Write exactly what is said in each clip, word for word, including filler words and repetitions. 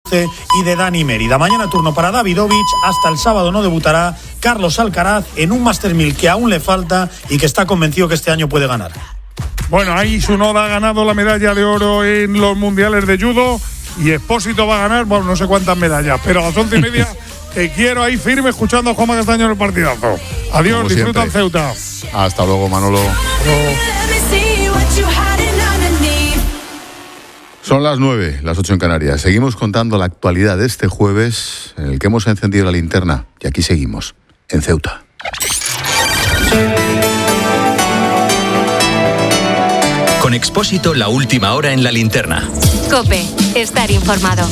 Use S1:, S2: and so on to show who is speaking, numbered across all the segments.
S1: Yuste y de Dani Mérida. Mañana turno para Davidovich, hasta el sábado no debutará Carlos Alcaraz en un Master mil que aún le falta y que está convencido que este año puede ganar.
S2: Bueno, ahí Tsunoda ha ganado la medalla de oro en los mundiales de judo y Expósito va a ganar, bueno, no sé cuántas medallas, pero a las once y media te quiero ahí firme escuchando a Juanma Castaño en el partidazo. Adiós, como disfruta en Ceuta.
S3: Hasta luego, Manolo. Son las nueve, las ocho en Canarias. Seguimos contando la actualidad de este jueves en el que hemos encendido la linterna y aquí seguimos, en Ceuta.
S4: Con Expósito, la última hora en la linterna.
S5: COPE, estar informado.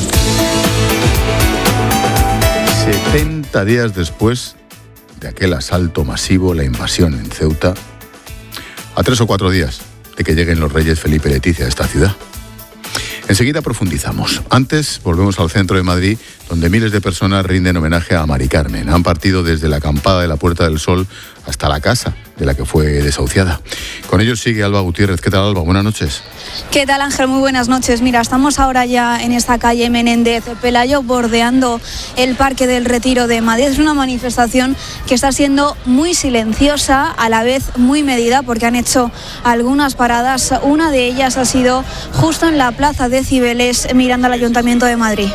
S3: setenta días después de aquel asalto masivo, la invasión en Ceuta, a tres o cuatro días de que lleguen los reyes Felipe y Leticia a esta ciudad. Enseguida profundizamos. Antes volvemos al centro de Madrid, donde miles de personas rinden homenaje a Mari Carmen. Han partido desde la acampada de la Puerta del Sol hasta la casa de la que fue desahuciada. Con ellos sigue Alba Gutiérrez. ¿Qué tal, Alba? Buenas noches.
S6: ¿Qué tal, Ángel? Muy buenas noches. Mira, estamos ahora ya en esta calle Menéndez Pelayo, bordeando el Parque del Retiro de Madrid. Es una manifestación que está siendo muy silenciosa, a la vez muy medida, porque han hecho algunas paradas. Una de ellas ha sido justo en la Plaza de Cibeles, mirando al Ayuntamiento de Madrid.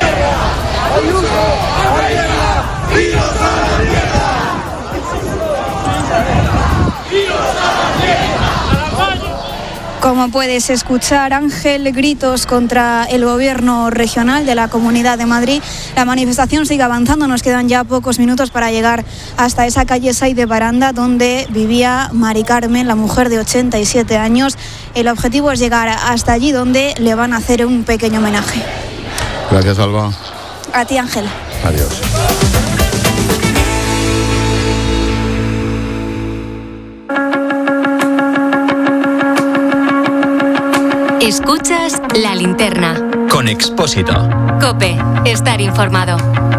S6: Como puedes escuchar, Ángel, gritos contra el gobierno regional de la Comunidad de Madrid. La manifestación sigue avanzando, nos quedan ya pocos minutos para llegar hasta esa calle Saiz de Baranda, donde vivía Mari Carmen, la mujer de ochenta y siete años. El objetivo es llegar hasta allí, donde le van a hacer un pequeño homenaje.
S3: Gracias, Alba.
S6: A ti, Ángel.
S3: Adiós.
S5: Escuchas la linterna.
S4: Con Expósito.
S5: COPE, estar informado.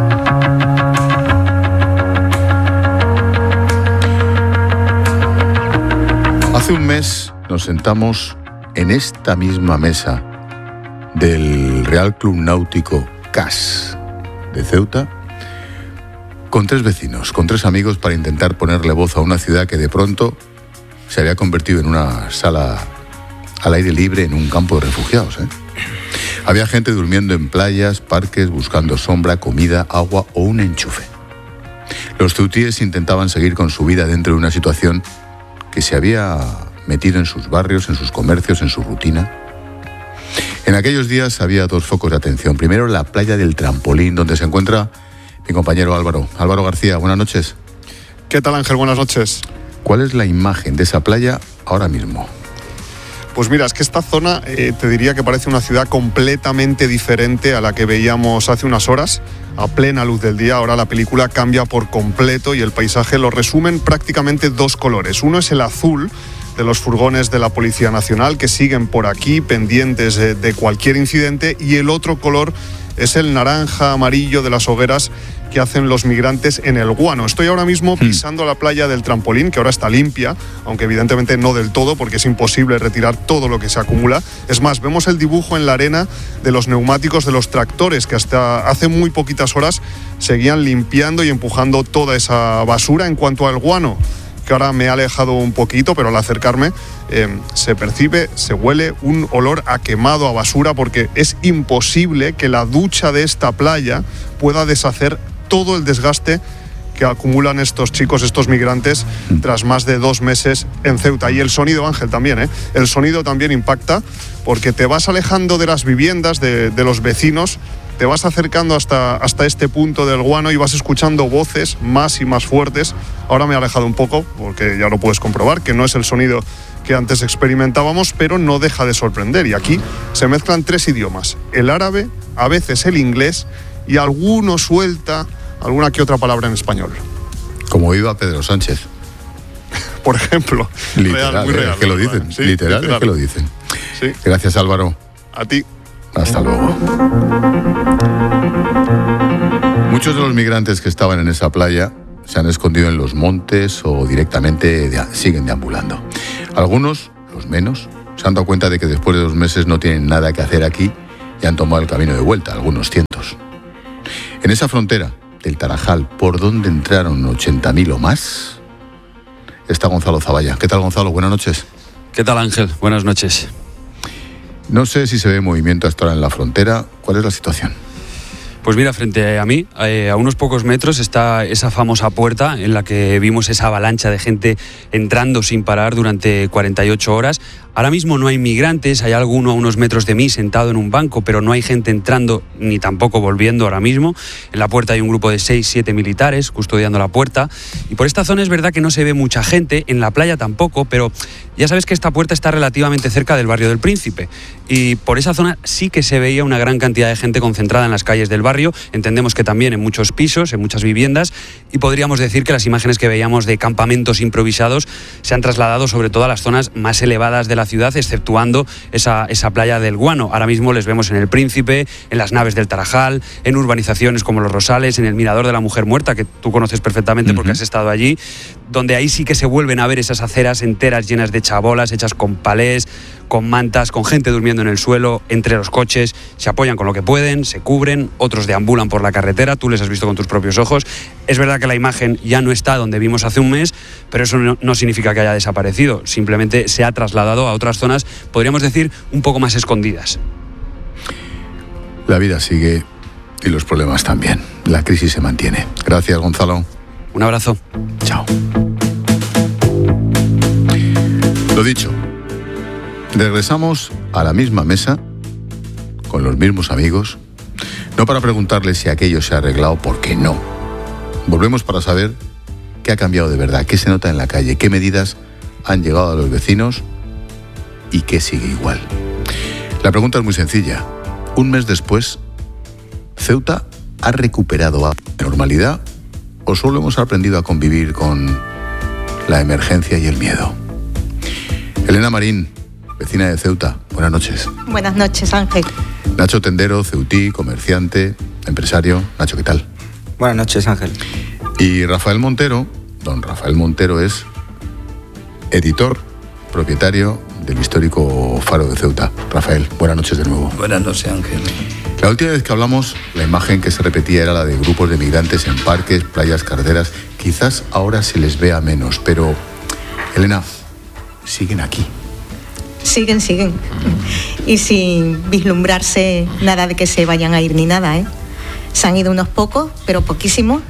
S3: Hace un mes nos sentamos en esta misma mesa del Real Club Náutico C A S de Ceuta con tres vecinos, con tres amigos, para intentar ponerle voz a una ciudad que de pronto se había convertido en una sala al aire libre, en un campo de refugiados, ¿eh? Había gente durmiendo en playas, parques, buscando sombra, comida, agua o un enchufe. Los ceutíes intentaban seguir con su vida dentro de una situación que se había metido en sus barrios, en sus comercios, en su rutina. En aquellos días había dos focos de atención. Primero, la playa del Trampolín, donde se encuentra mi compañero Álvaro. Álvaro García, buenas noches.
S7: ¿Qué tal, Ángel? Buenas noches.
S3: ¿Cuál es la imagen de esa playa ahora mismo?
S7: Pues mira, es que esta zona eh, te diría que parece una ciudad completamente diferente a la que veíamos hace unas horas, a plena luz del día. Ahora la película cambia por completo y el paisaje lo resumen prácticamente dos colores. Uno es el azul de los furgones de la Policía Nacional que siguen por aquí pendientes de, de cualquier incidente, y el otro color es el naranja amarillo de las hogueras que hacen los migrantes en el Guano. Estoy ahora mismo pisando la playa del Trampolín, que ahora está limpia, aunque evidentemente no del todo, porque es imposible retirar todo lo que se acumula. Es más, vemos el dibujo en la arena de los neumáticos de los tractores, que hasta hace muy poquitas horas seguían limpiando y empujando toda esa basura. En cuanto al Guano, que ahora me ha alejado un poquito, pero al acercarme eh, se percibe, se huele un olor a quemado, a basura, porque es imposible que la ducha de esta playa pueda deshacer todo el desgaste que acumulan estos chicos, estos migrantes, tras más de dos meses en Ceuta. Y el sonido, Ángel, también, ¿eh? El sonido también impacta, porque te vas alejando de las viviendas, de, de los vecinos, te vas acercando hasta, hasta este punto del Guano y vas escuchando voces más y más fuertes. Ahora me he alejado un poco, porque ya lo puedes comprobar, que no es el sonido que antes experimentábamos, pero no deja de sorprender. Y aquí se mezclan tres idiomas: el árabe, a veces el inglés, y alguno suelta alguna que otra palabra en español.
S3: Como iba Pedro Sánchez.
S7: Por ejemplo.
S3: Literal,
S7: real, muy real,
S3: es que lo dicen. Sí, literal, literal, es que lo dicen.
S7: Sí.
S3: Gracias, Álvaro.
S7: A ti.
S3: Hasta luego. Muchos de los migrantes que estaban en esa playa se han escondido en los montes o directamente de, siguen deambulando. Algunos, los menos, se han dado cuenta de que después de dos meses no tienen nada que hacer aquí y han tomado el camino de vuelta, algunos cientos. En esa frontera del Tarajal, por donde entraron ochenta mil o más, está Gonzalo Zavalla. ¿Qué tal, Gonzalo? Buenas noches.
S8: ¿Qué tal, Ángel? Buenas noches.
S3: No sé si se ve movimiento hasta ahora en la frontera. ¿Cuál es la situación?
S8: Pues mira, frente a mí, eh, a unos pocos metros, está esa famosa puerta en la que vimos esa avalancha de gente entrando sin parar durante cuarenta y ocho horas. Ahora mismo no hay migrantes, hay alguno a unos metros de mí sentado en un banco, pero no hay gente entrando ni tampoco volviendo ahora mismo. En la puerta hay un grupo de seis, siete militares custodiando la puerta. Y por esta zona es verdad que no se ve mucha gente, en la playa tampoco, pero ya sabes que esta puerta está relativamente cerca del barrio del Príncipe. Y por esa zona sí que se veía una gran cantidad de gente concentrada en las calles del barrio. Entendemos que también en muchos pisos, en muchas viviendas. Y podríamos decir que las imágenes que veíamos de campamentos improvisados se han trasladado sobre todo a las zonas más elevadas de la ciudad, exceptuando esa, esa playa del Guano. Ahora mismo les vemos en el Príncipe, en las naves del Tarajal, en urbanizaciones como Los Rosales, en el Mirador de la Mujer Muerta, que tú conoces perfectamente porque uh-huh. has estado allí, donde ahí sí que se vuelven a ver esas aceras enteras llenas de chabolas, hechas con palés, con mantas, con gente durmiendo en el suelo, entre los coches, se apoyan con lo que pueden, se cubren, otros deambulan por la carretera, tú les has visto con tus propios ojos. Es verdad que la imagen ya no está donde vimos hace un mes, pero eso no, no significa que haya desaparecido, simplemente se ha trasladado a otras zonas, podríamos decir, un poco más escondidas.
S3: La vida sigue y los problemas también. La crisis se mantiene. Gracias, Gonzalo.
S8: Un abrazo.
S3: Chao. Lo dicho, regresamos a la misma mesa, con los mismos amigos, no para preguntarles si aquello se ha arreglado, porque no. Volvemos para saber qué ha cambiado de verdad, qué se nota en la calle, qué medidas han llegado a los vecinos y qué sigue igual. La pregunta es muy sencilla. Un mes después, ¿Ceuta ha recuperado a la normalidad o solo hemos aprendido a convivir con la emergencia y el miedo? Elena Marín, vecina de Ceuta, buenas noches.
S9: Buenas noches, Ángel.
S3: Nacho Tendero, ceutí, comerciante, empresario. Nacho, ¿qué tal?
S10: Buenas noches, Ángel.
S3: Y Rafael Montero, don Rafael Montero es editor, propietario del histórico Faro de Ceuta. Rafael, buenas noches de nuevo.
S11: Buenas noches, Ángel.
S3: La última vez que hablamos, la imagen que se repetía era la de grupos de migrantes en parques, playas, carreteras. Quizás ahora se les vea menos, pero, Elena, siguen aquí.
S9: Siguen, siguen. Y sin vislumbrarse nada de que se vayan a ir ni nada, ¿eh? Se han ido unos pocos, pero poquísimos.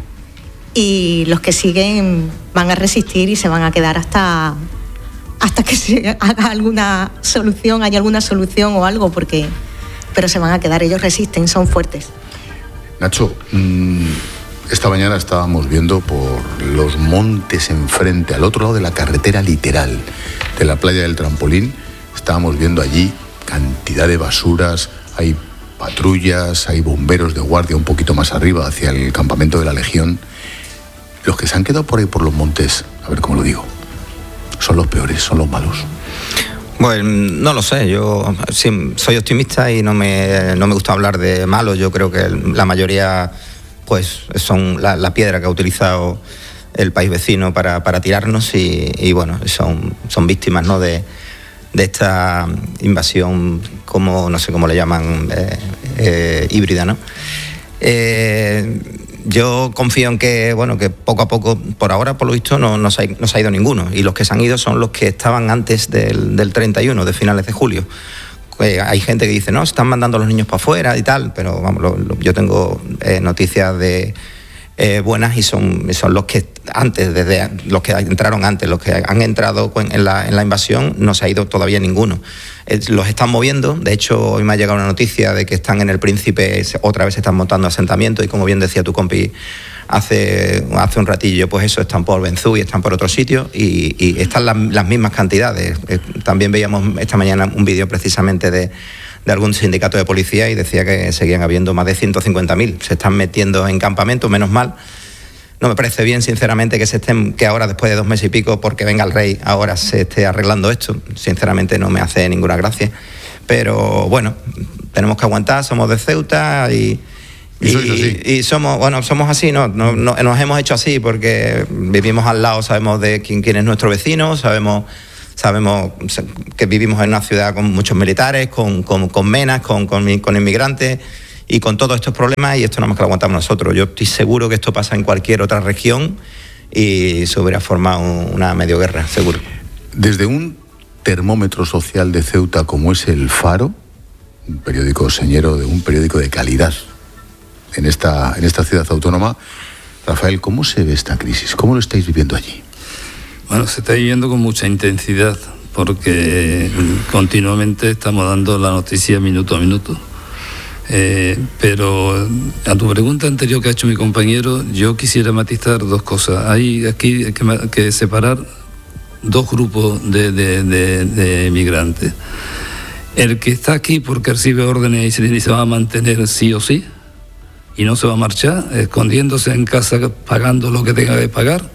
S9: Y los que siguen van a resistir y se van a quedar hasta, hasta que se haga alguna solución, haya alguna solución o algo, porque pero se van a quedar, ellos resisten, son fuertes.
S3: Nacho, mmm, esta mañana estábamos viendo por los montes enfrente, al otro lado de la carretera literal, de la playa del Trampolín, estábamos viendo allí cantidad de basuras, hay patrullas, hay bomberos de guardia un poquito más arriba, hacia el campamento de la Legión. Los que se han quedado por ahí por los montes, a ver cómo lo digo, son los peores, son los malos.
S10: Bueno, no lo sé, yo sí, soy optimista y no me, no me gusta hablar de malos. Yo creo que la mayoría pues son la, la piedra que ha utilizado el país vecino para, para tirarnos y, y bueno, son, son víctimas, ¿no?, de, de esta invasión, como no sé cómo le llaman, eh, eh, híbrida, ¿no? Eh, yo confío en que, bueno, que poco a poco, por ahora, por lo visto, no, no, se, ha, no se ha ido ninguno. Y los que se han ido son los que estaban antes del, del treinta y uno, de finales de julio. Eh, hay gente que dice, no, se están mandando a los niños para afuera y tal, pero vamos, lo, lo, yo tengo eh, noticias de eh, buenas y son, son los que antes, desde los que entraron antes, los que han entrado en la, en la invasión, no se ha ido todavía ninguno. Eh, los están moviendo, de hecho hoy me ha llegado una noticia de que están en el Príncipe, otra vez se están montando asentamientos y como bien decía tu compi hace, hace un ratillo, pues eso, están por Benzú y están por otros sitios y, y están las, las mismas cantidades. Eh, también veíamos esta mañana un vídeo precisamente de de algún sindicato de policía y decía que seguían habiendo más de ciento cincuenta mil. Se están metiendo en campamentos, menos mal. No me parece bien, sinceramente, que se estén, que ahora, después de dos meses y pico, porque venga el rey, ahora se esté arreglando esto. Sinceramente no me hace ninguna gracia. Pero bueno, tenemos que aguantar, somos de Ceuta y...
S3: Y, y,
S10: y somos, bueno, somos así, ¿no? No, no, nos hemos hecho así porque vivimos al lado, sabemos de quién, quién es nuestro vecino, sabemos... Sabemos que vivimos en una ciudad con muchos militares, con, con, con menas, con, con, con inmigrantes y con todos estos problemas, y esto no más que lo aguantamos nosotros. Yo estoy seguro que esto pasa en cualquier otra región y se hubiera formado una medio guerra, seguro.
S3: Desde un termómetro social de Ceuta como es El Faro, un periódico señero, de un periódico de calidad en esta, en esta ciudad autónoma, Rafael, ¿cómo se ve esta crisis? ¿Cómo lo estáis viviendo allí?
S11: Bueno, se está viviendo con mucha intensidad porque continuamente estamos dando la noticia minuto a minuto. Eh, pero a tu pregunta anterior que ha hecho mi compañero, yo quisiera matizar dos cosas. Hay aquí que, que separar dos grupos de, de, de, de migrantes. El que está aquí porque recibe órdenes y se, y se va a mantener sí o sí, y no se va a marchar, escondiéndose en casa pagando lo que tenga que pagar.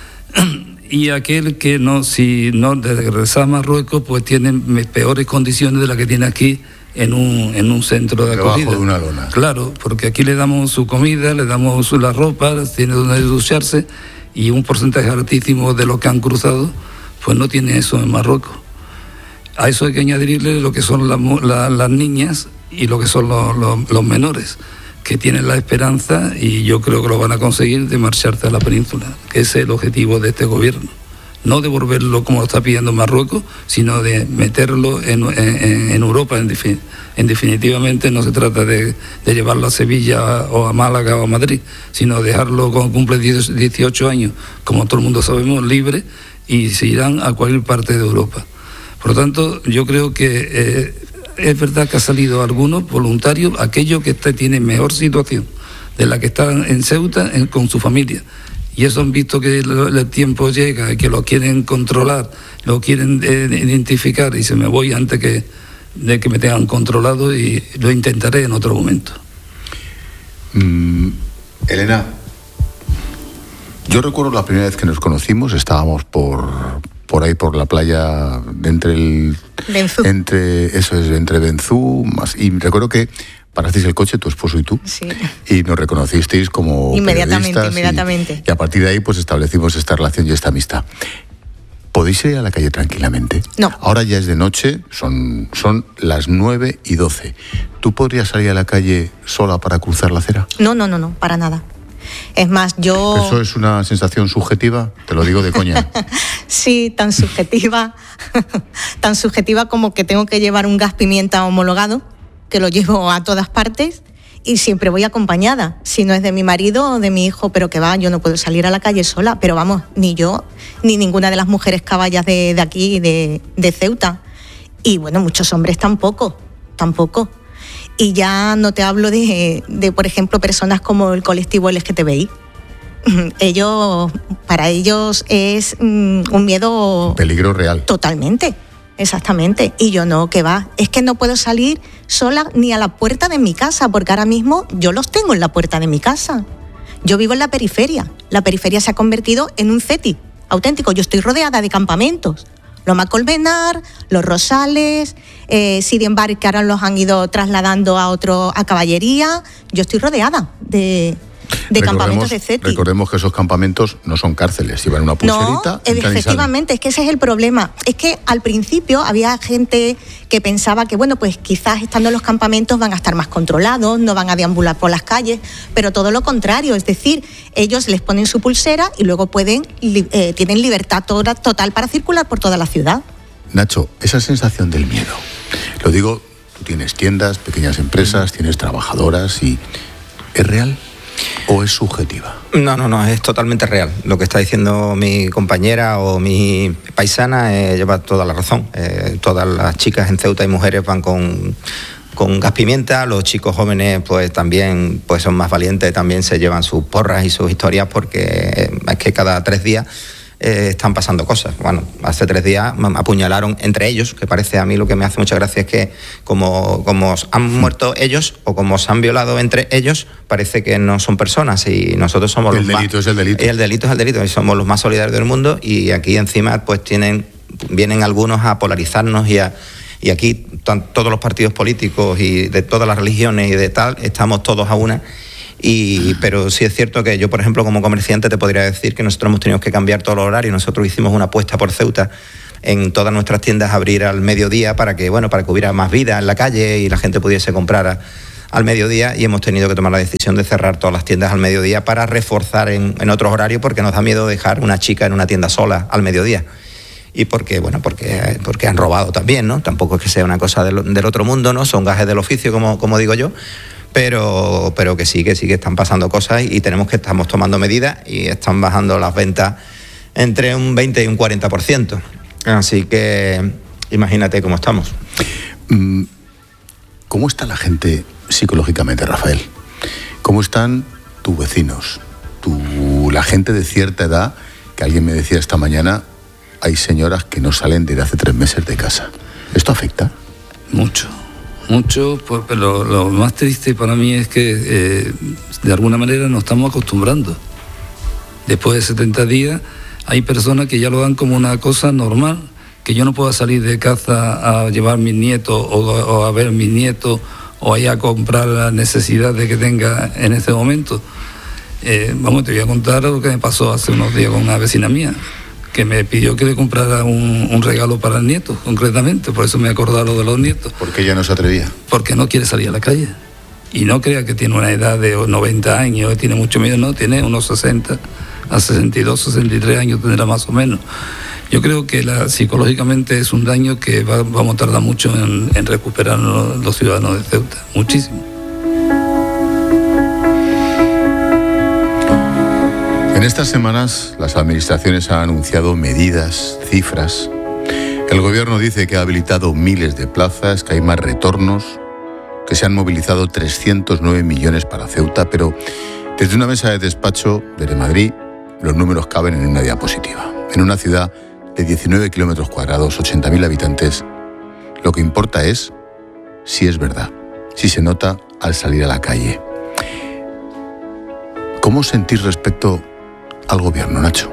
S11: Y aquel que no, si no regresa a Marruecos, pues tiene peores condiciones de las que tiene aquí en un, en un centro de acogida.
S3: Debajo de una lona.
S11: Claro, porque aquí le damos su comida, le damos su, la ropa, tiene donde ducharse, y un porcentaje altísimo de los que han cruzado, pues no tiene eso en Marruecos. A eso hay que añadirle lo que son la, la, las niñas y lo que son los, los, los menores, que tienen la esperanza, y yo creo que lo van a conseguir, de marcharse a la península, que ese es el objetivo de este gobierno. No devolverlo como lo está pidiendo Marruecos, sino de meterlo en, en, en Europa. En, defin, en definitivamente no se trata de, de llevarlo a Sevilla o a Málaga o a Madrid, sino dejarlo cuando cumple dieciocho años, como todo el mundo sabemos, libre, y se irán a cualquier parte de Europa. Por lo tanto, yo creo que eh, es verdad que ha salido algunos voluntarios, aquellos que está, tienen mejor situación de la que están en Ceuta en, con su familia. Y eso han visto que el, el tiempo llega, que lo quieren controlar, lo quieren eh, identificar, y se me voy antes que, de que me tengan controlado, y lo intentaré en otro momento.
S3: Mm, Elena, yo recuerdo la primera vez que nos conocimos, estábamos por... por ahí por la playa entre el
S9: Benzú.
S3: entre eso es entre Benzú más, y recuerdo que parasteis el coche, tu esposo y tú,
S9: sí,
S3: y nos reconocisteis como
S9: inmediatamente inmediatamente
S3: y, y a partir de ahí pues establecimos esta relación y esta amistad. ¿Podéis ir a la calle tranquilamente?
S9: No.
S3: Ahora ya es de noche, son son las nueve y doce. ¿Tú podrías salir a la calle sola para cruzar la acera?
S9: No, no, no, no, para nada. Es más, yo...
S3: ¿Eso es una sensación subjetiva? Te lo digo de coña.
S9: Sí, tan subjetiva, tan subjetiva como que tengo que llevar un gas pimienta homologado, que lo llevo a todas partes, y siempre voy acompañada, si no es de mi marido o de mi hijo, pero que va, yo no puedo salir a la calle sola, pero vamos, ni yo, ni ninguna de las mujeres caballas de, de aquí, de, de Ceuta. Y bueno, muchos hombres tampoco, tampoco. Y ya no te hablo de, de, por ejemplo, personas como el colectivo L G T B I. Ellos, para ellos es um, un miedo...
S3: Peligro real.
S9: Totalmente, exactamente. Y yo no, que va. Es que no puedo salir sola ni a la puerta de mi casa, porque ahora mismo yo los tengo en la puerta de mi casa. Yo vivo en la periferia. La periferia se ha convertido en un ceti auténtico. Yo estoy rodeada de campamentos. Loma Colmenar, Los Rosales, eh, Sidian Bar, que ahora los han ido trasladando a otro, a Caballería. Yo estoy rodeada de, de campamentos de CETI.
S3: Recordemos que esos campamentos no son cárceles, llevan una pulserita.
S9: No, efectivamente, es que ese es el problema. Es que al principio había gente que pensaba que, bueno, pues quizás estando en los campamentos van a estar más controlados, no van a deambular por las calles, pero todo lo contrario, es decir, ellos les ponen su pulsera y luego pueden eh, tienen libertad toda, total para circular por toda la ciudad.
S3: Nacho, esa sensación del miedo, lo digo, tú tienes tiendas, pequeñas empresas, tienes trabajadoras, y ¿es real o es subjetiva?
S10: No, no, no, es totalmente real. Lo que está diciendo mi compañera o mi paisana eh, lleva toda la razón. Eh, todas las chicas en Ceuta y mujeres van con, con gas pimienta, los chicos jóvenes pues también pues son más valientes, también se llevan sus porras y sus historias, porque es que cada tres días eh, están pasando cosas. Bueno, hace tres días apuñalaron entre ellos, que parece, a mí lo que me hace mucha gracia es que como, como han muerto ellos o como se han violado entre ellos, parece que no son personas, y nosotros somos
S3: el
S10: los más...
S3: El delito es el delito.
S10: El delito es el delito, y somos los más solidarios del mundo, y aquí encima pues tienen vienen algunos a polarizarnos y a... Y aquí todos los partidos políticos y de todas las religiones y de tal, estamos todos a una. Y, pero sí es cierto que yo, por ejemplo, como comerciante te podría decir que nosotros hemos tenido que cambiar todos los horarios. Nosotros hicimos una apuesta por Ceuta, en todas nuestras tiendas abrir al mediodía para que, bueno, para que hubiera más vida en la calle y la gente pudiese comprar a, al mediodía y hemos tenido que tomar la decisión de cerrar todas las tiendas al mediodía para reforzar en, en otros horarios, porque nos da miedo dejar una chica en una tienda sola al mediodía. Y porque, bueno, porque, porque han robado también, ¿no? Tampoco es que sea una cosa del, del otro mundo, ¿no? Son gajes del oficio, como, como digo yo, pero, pero que sí, que sí que están pasando cosas y tenemos que estamos tomando medidas y están bajando las ventas entre un veinte y un cuarenta por ciento. Así que imagínate cómo estamos.
S3: ¿Cómo está la gente psicológicamente, Rafael? ¿Cómo están tus vecinos? Tu, la gente de cierta edad, que alguien me decía esta mañana, hay señoras que no salen desde hace tres meses de casa. ¿Esto afecta?
S11: Mucho, mucho, pues, pero lo más triste para mí es que eh, de alguna manera nos estamos acostumbrando. Después de setenta días hay personas que ya lo dan como una cosa normal, que yo no pueda salir de casa a llevar a mis nietos o, o a ver a mis nietos o a ir a comprar la necesidad de que tenga en este momento. Eh, vamos, te voy a contar lo que me pasó hace unos días con una vecina mía, que me pidió que le comprara un, un regalo para el nieto, concretamente, por eso me he acordado lo de los nietos.
S3: ¿Por qué ella no se atrevía?
S11: Porque no quiere salir a la calle. Y no crea que tiene una edad de noventa años, tiene mucho miedo, no, tiene unos sesenta, a sesenta y dos, sesenta y tres años tendrá más o menos. Yo creo que la, psicológicamente es un daño que va, vamos a tardar mucho en, en recuperar los, los ciudadanos de Ceuta, muchísimo.
S3: En estas semanas las administraciones han anunciado medidas, cifras. El gobierno dice que ha habilitado miles de plazas, que hay más retornos, que se han movilizado trescientos nueve millones para Ceuta, pero desde una mesa de despacho desde Madrid los números caben en una diapositiva. En una ciudad de diecinueve kilómetros cuadrados, ochenta mil habitantes, lo que importa es si es verdad, si se nota al salir a la calle. ¿Cómo os sentís respecto al gobierno, Nacho?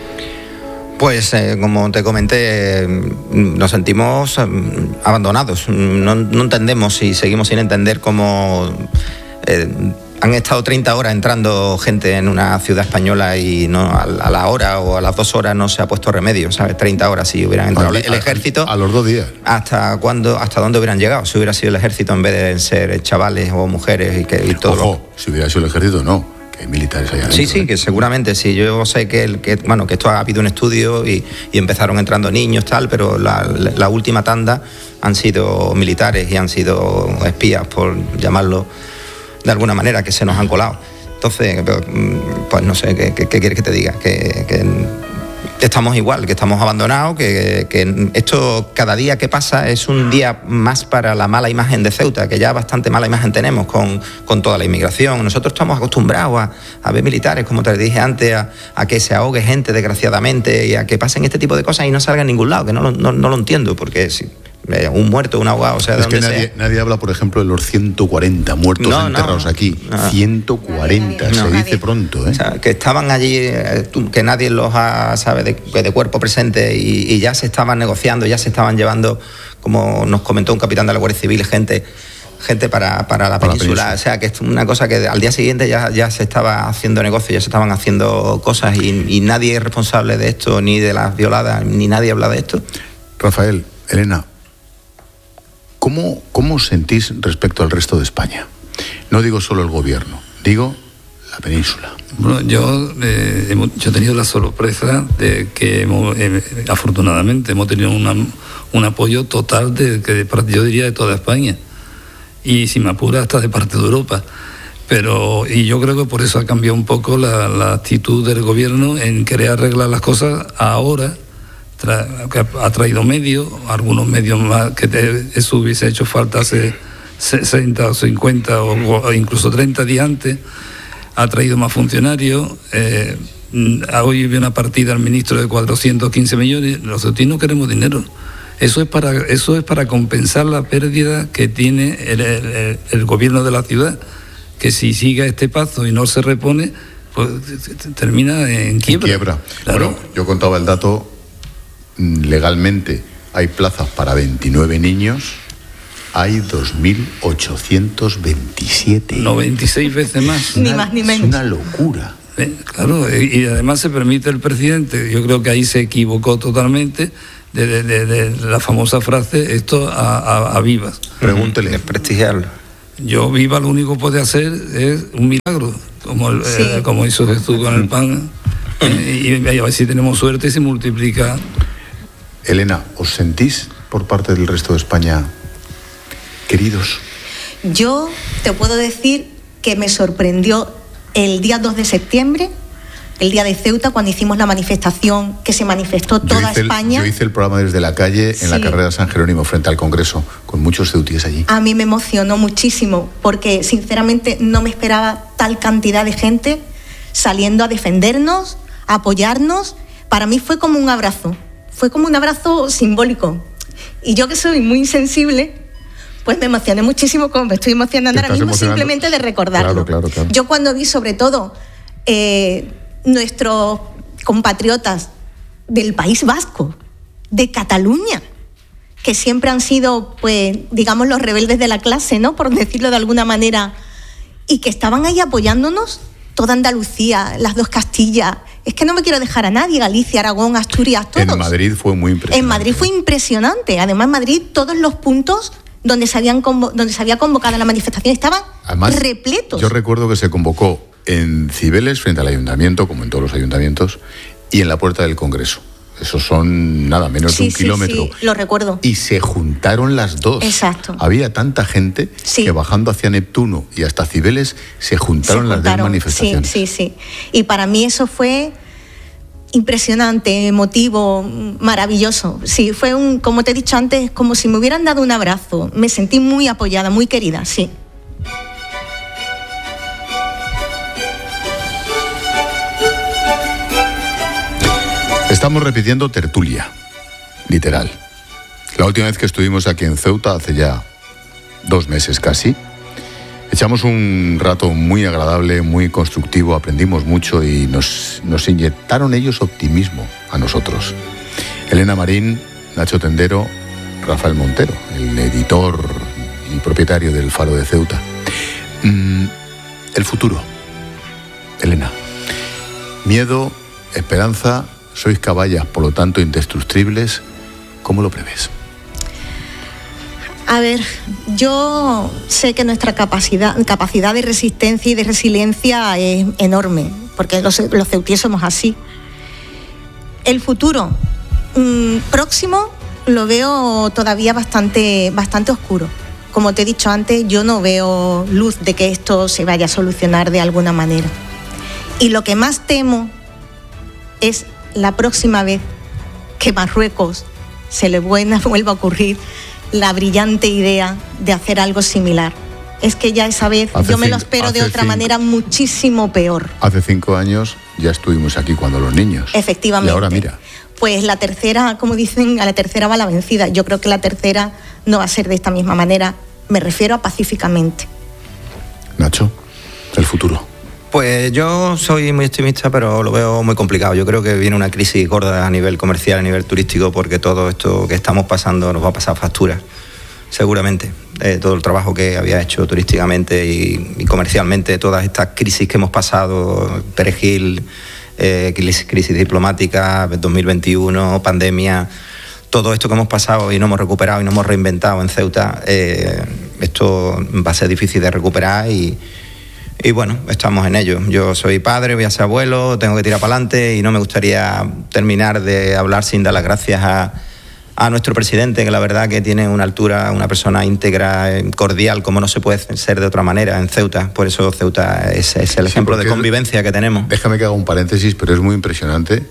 S10: Pues eh, como te comenté, eh, nos sentimos eh, abandonados. No, no entendemos y seguimos sin entender cómo eh, han estado treinta horas entrando gente en una ciudad española y no a, a la hora o a las dos horas no se ha puesto remedio, ¿sabes? treinta horas si hubieran entrado
S3: a,
S10: el ejército.
S3: A, a los dos días.
S10: ¿Hasta cuándo, hasta dónde hubieran llegado? Si hubiera sido el ejército en vez de ser chavales o mujeres y, que, y todo.
S3: Ojo,
S10: lo...
S3: si hubiera sido el ejército, no. Que hay militares allá adentro.
S10: Sí, sí, que seguramente sí. Yo sé que, el, que, bueno, que esto ha habido un estudio y, y empezaron entrando niños, tal, pero la, la, la última tanda han sido militares y han sido espías, por llamarlo de alguna manera, que se nos han colado. Entonces, pues no sé, ¿qué, qué, qué quieres que te diga? Que, que estamos igual, que estamos abandonados, que, que esto cada día que pasa es un día más para la mala imagen de Ceuta, que ya bastante mala imagen tenemos con, con toda la inmigración. Nosotros estamos acostumbrados a, a ver militares, como te dije antes, a, a que se ahogue gente desgraciadamente y a que pasen este tipo de cosas y no salga en ningún lado, que no lo, no, no lo entiendo, porque si un muerto, un ahogado, o sea, de
S3: es que
S10: donde
S3: nadie,
S10: sea.
S3: nadie habla, por ejemplo, de los ciento cuarenta muertos
S10: no,
S3: enterrados
S10: no,
S3: aquí.
S10: No.
S3: ciento cuarenta, no, se nadie. dice pronto, ¿eh?
S10: O sea, que estaban allí, que nadie los ha, sabe, de, de cuerpo presente y, y ya se estaban negociando, ya se estaban llevando, como nos comentó un capitán de la Guardia Civil, gente gente para, para la para península. península. O sea, que es una cosa que al día siguiente ya, ya se estaba haciendo negocio, ya se estaban haciendo cosas y, y nadie es responsable de esto, ni de las violadas, ni nadie habla de esto.
S3: Rafael, Elena, ¿Cómo, ¿Cómo os sentís respecto al resto de España? No digo solo el gobierno, digo la península.
S11: Bueno, yo, eh, hemos, yo he tenido la sorpresa de que hemos, eh, afortunadamente hemos tenido una, un apoyo total de, de, yo diría, de toda España. Y si me apura, hasta de parte de Europa. Pero, y yo creo que por eso ha cambiado un poco la, la actitud del gobierno en querer arreglar las cosas ahora. Que ha traído medios, algunos medios más, que te, eso hubiese hecho falta hace sesenta o cincuenta o, o incluso treinta días antes, ha traído más funcionarios, eh, hoy había una partida al ministro de cuatrocientos quince millones, los ceutinos no queremos dinero, eso es para eso es para compensar la pérdida que tiene el, el, el gobierno de la ciudad, que si sigue este paso y no se repone, pues termina en quiebra.
S3: En quiebra.
S11: Claro.
S3: Bueno, yo contaba el dato. Legalmente hay plazas para veintinueve niños, hay dos mil ochocientos veintisiete.
S11: No, veintiséis veces más.
S9: Ni más ni menos.
S3: Es una locura.
S11: Eh, claro, y además se permite el presidente, yo creo que ahí se equivocó totalmente de, de, de, de la famosa frase, esto a, a, a vivas.
S3: Pregúntele.
S10: Desprestigiarlo.
S11: Yo viva lo único que puede hacer es un milagro, como, el, sí. eh, como hizo Jesús con el pan, eh, y, y a ver si tenemos suerte y se multiplica.
S3: Elena, ¿os sentís por parte del resto de España queridos?
S9: Yo te puedo decir que me sorprendió el día dos de septiembre, el día de Ceuta, cuando hicimos la manifestación, que se manifestó toda
S3: yo el,
S9: España.
S3: Yo hice el programa desde la calle en sí. la carrera San Jerónimo frente al Congreso, con muchos ceutíes allí.
S9: A mí me emocionó muchísimo, porque sinceramente no me esperaba tal cantidad de gente saliendo a defendernos, a apoyarnos. Para mí fue como un abrazo, fue como un abrazo simbólico. Y yo, que soy muy insensible, pues me emocioné muchísimo, como me estoy emocionando ahora mismo simplemente de recordarlo.
S3: Claro, claro, claro.
S9: Yo cuando vi sobre todo eh, nuestros compatriotas del País Vasco, de Cataluña, que siempre han sido, pues, digamos, los rebeldes de la clase, ¿no?, por decirlo de alguna manera, y que estaban ahí apoyándonos, toda Andalucía, las dos Castillas, es que no me quiero dejar a nadie, Galicia, Aragón, Asturias, todos.
S3: En Madrid fue muy impresionante.
S9: En Madrid fue impresionante, además en Madrid todos los puntos donde se, habían convo- donde se había convocado la manifestación estaban además, repletos.
S3: Yo recuerdo que se convocó en Cibeles, frente al ayuntamiento, como en todos los ayuntamientos, y en la puerta del Congreso. Esos son nada menos
S9: sí,
S3: de un
S9: sí,
S3: kilómetro.
S9: Sí, lo recuerdo.
S3: Y se juntaron las dos.
S9: Exacto.
S3: Había tanta gente sí. que bajando hacia Neptuno y hasta Cibeles se juntaron, se juntaron las dos manifestaciones.
S9: Sí, sí, sí. Y para mí eso fue impresionante, emotivo, maravilloso. Sí, fue un, como te he dicho antes, como si me hubieran dado un abrazo. Me sentí muy apoyada, muy querida, sí.
S3: Estamos repitiendo tertulia, literal. La última vez que estuvimos aquí en Ceuta, hace ya dos meses casi, echamos un rato muy agradable, muy constructivo, aprendimos mucho y nos, nos inyectaron ellos optimismo a nosotros. Elena Marín, Nacho Tendero, Rafael Montero, el editor y propietario del Faro de Ceuta. Mm, el futuro, Elena. Miedo, esperanza, sois caballas, por lo tanto indestructibles. ¿Cómo lo prevés?
S9: A ver, yo sé que nuestra capacidad, capacidad de resistencia y de resiliencia es enorme, porque los, los ceutíes somos así. El futuro mmm, próximo lo veo todavía bastante, bastante oscuro. Como te he dicho antes, yo no veo luz de que esto se vaya a solucionar de alguna manera. Y lo que más temo es la próxima vez que Marruecos se le vuelva a ocurrir la brillante idea de hacer algo similar. Es que ya esa vez hace yo me cinco, lo espero de otra cinco, manera muchísimo peor.
S3: Hace cinco años ya estuvimos aquí cuando los niños.
S9: Efectivamente.
S3: Y ahora mira.
S9: Pues la tercera, como dicen, a la tercera va la vencida. Yo creo que la tercera no va a ser de esta misma manera. Me refiero a pacíficamente.
S3: Nacho, el futuro.
S10: Pues yo soy muy optimista, pero lo veo muy complicado. Yo creo que viene una crisis gorda a nivel comercial, a nivel turístico, porque todo esto que estamos pasando nos va a pasar factura, seguramente. Eh, todo el trabajo que había hecho turísticamente y, y comercialmente, todas estas crisis que hemos pasado, Perejil, eh, crisis, crisis diplomática, dos mil veintiuno, pandemia, todo esto que hemos pasado y no hemos recuperado y no hemos reinventado en Ceuta, eh, esto va a ser difícil de recuperar y Y bueno, estamos en ello. Yo soy padre, voy a ser abuelo, tengo que tirar para adelante y no me gustaría terminar de hablar sin dar las gracias a, a nuestro presidente, que la verdad que tiene una altura, una persona íntegra, cordial, como no se puede ser de otra manera en Ceuta. Por eso Ceuta es, es el sí, ejemplo de convivencia es, que tenemos.
S3: Déjame que haga un paréntesis, pero es muy impresionante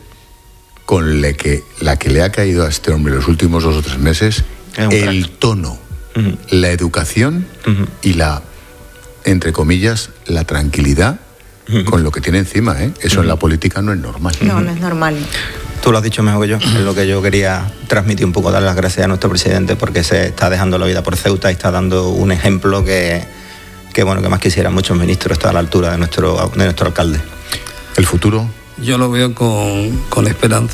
S3: con la que, la que le ha caído a este hombre los últimos dos o tres meses, el crack. Tono, uh-huh. la educación uh-huh. y la, entre comillas, la tranquilidad uh-huh. con lo que tiene encima, ¿eh? Eso uh-huh. en la política no es normal.
S9: No, no es normal.
S10: Tú lo has dicho mejor que yo, es lo que yo quería transmitir un poco, dar las gracias a nuestro presidente porque se está dejando la vida por Ceuta y está dando un ejemplo que, que bueno, que más quisieran muchos ministros, está a la altura de nuestro, de nuestro alcalde.
S3: ¿El futuro?
S11: Yo lo veo con, con esperanza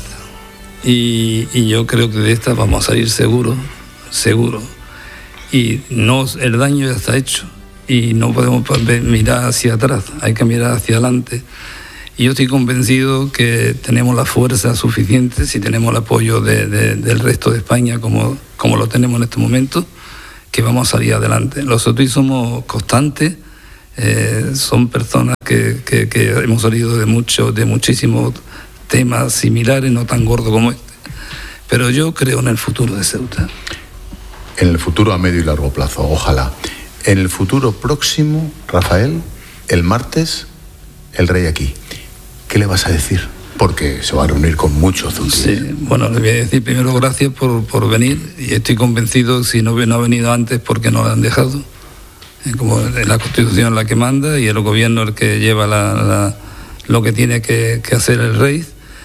S11: y, y yo creo que de esta vamos a salir seguros, seguros. Y no, el daño ya está hecho. Y no podemos mirar hacia atrás, hay que mirar hacia adelante. Y yo estoy convencido que tenemos la fuerza suficiente, si tenemos el apoyo de, de, del resto de España como, como lo tenemos en este momento, que vamos a salir adelante. Los ceutíes somos constantes, eh, son personas que, que, que hemos salido de, mucho, de muchísimos temas similares, no tan gordos como este. Pero yo creo en el futuro de Ceuta.
S3: En el futuro a medio y largo plazo, ojalá. En el futuro próximo, Rafael, el martes, el rey aquí. ¿Qué le vas a decir? Porque se va a reunir con muchos ceutíes.
S11: Sí, bueno, le voy a decir primero gracias por, por venir, y estoy convencido, si no, no ha venido antes, porque no lo han dejado. Como es la Constitución la que manda y el gobierno el que lleva la, la, lo que tiene que, que hacer el rey.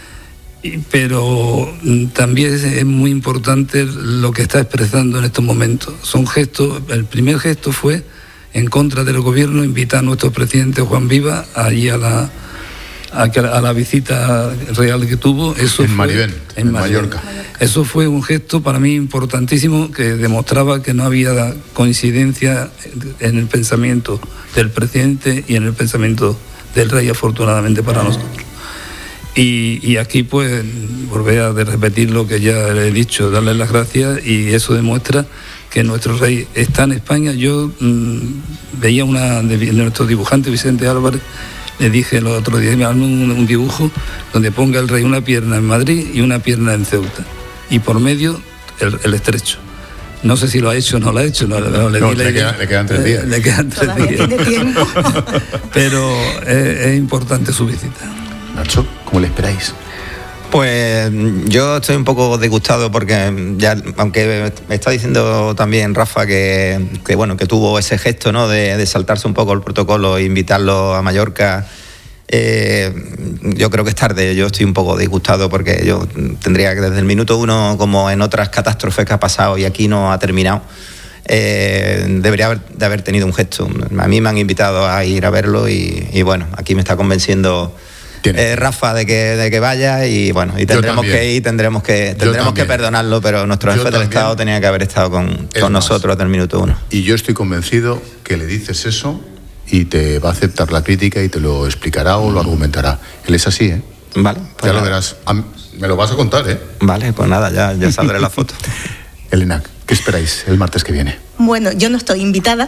S11: Pero también es muy importante lo que está expresando en estos momentos. Son gestos, el primer gesto fue en contra del gobierno, invitar a nuestro presidente Juan Viva allí a la, a, a la visita real que tuvo. Eso
S3: en
S11: fue,
S3: Marivent, en, en Mallorca.
S11: Eso fue un gesto para mí importantísimo, que demostraba que no había coincidencia en el pensamiento del presidente y en el pensamiento del rey, afortunadamente para nosotros. Y, y aquí pues volver a repetir lo que ya le he dicho, darle las gracias, y eso demuestra que nuestro rey está en España. Yo mmm, veía una de nuestro dibujante Vicente Álvarez, le dije el otro día, me hazme un, un dibujo donde ponga el rey una pierna en Madrid y una pierna en Ceuta, y por medio el, el estrecho. No sé si lo ha hecho o no lo ha hecho. No, no, le,
S3: no,
S11: le,
S3: le, queda, le quedan tres días.
S11: Le quedan tres
S9: Todavía
S11: días.
S9: tiene tiempo.
S11: Pero es, es importante su visita.
S3: Nacho, ¿cómo le esperáis?
S10: Pues yo estoy un poco disgustado porque ya, aunque me está diciendo también Rafa que, que bueno, que tuvo ese gesto, ¿no?, de, de saltarse un poco el protocolo e invitarlo a Mallorca, eh, yo creo que es tarde. Yo estoy un poco disgustado porque yo tendría que desde el minuto uno, como en otras catástrofes que ha pasado y aquí no ha terminado, eh, debería haber, de haber tenido un gesto. A mí me han invitado a ir a verlo y, y bueno, aquí me está convenciendo Eh, Rafa de que, de que vaya, y bueno, y tendremos que ir, tendremos que tendremos que perdonarlo, pero nuestro jefe del Estado tenía que haber estado con, con nosotros desde el minuto uno.
S3: Y yo estoy convencido que le dices eso y te va a aceptar la crítica y te lo explicará o lo argumentará. Él es así, ¿eh?
S10: Vale.
S3: ya
S10: Pues
S3: lo
S10: nada.
S3: verás. Me lo vas a contar, ¿eh?
S10: Vale, pues nada, ya, ya saldré la foto.
S3: Elena, ¿qué esperáis el martes que viene?
S9: Bueno, yo no estoy invitada.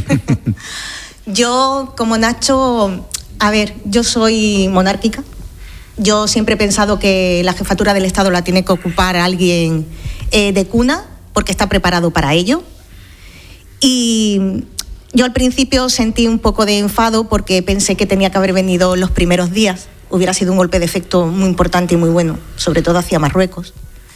S9: Yo, como Nacho, a ver, yo soy monárquica. Yo siempre he pensado que la jefatura del Estado la tiene que ocupar alguien eh, de cuna, porque está preparado para ello. Y yo al principio sentí un poco de enfado porque pensé que tenía que haber venido los primeros días. Hubiera sido un golpe de efecto muy importante y muy bueno, sobre todo hacia Marruecos.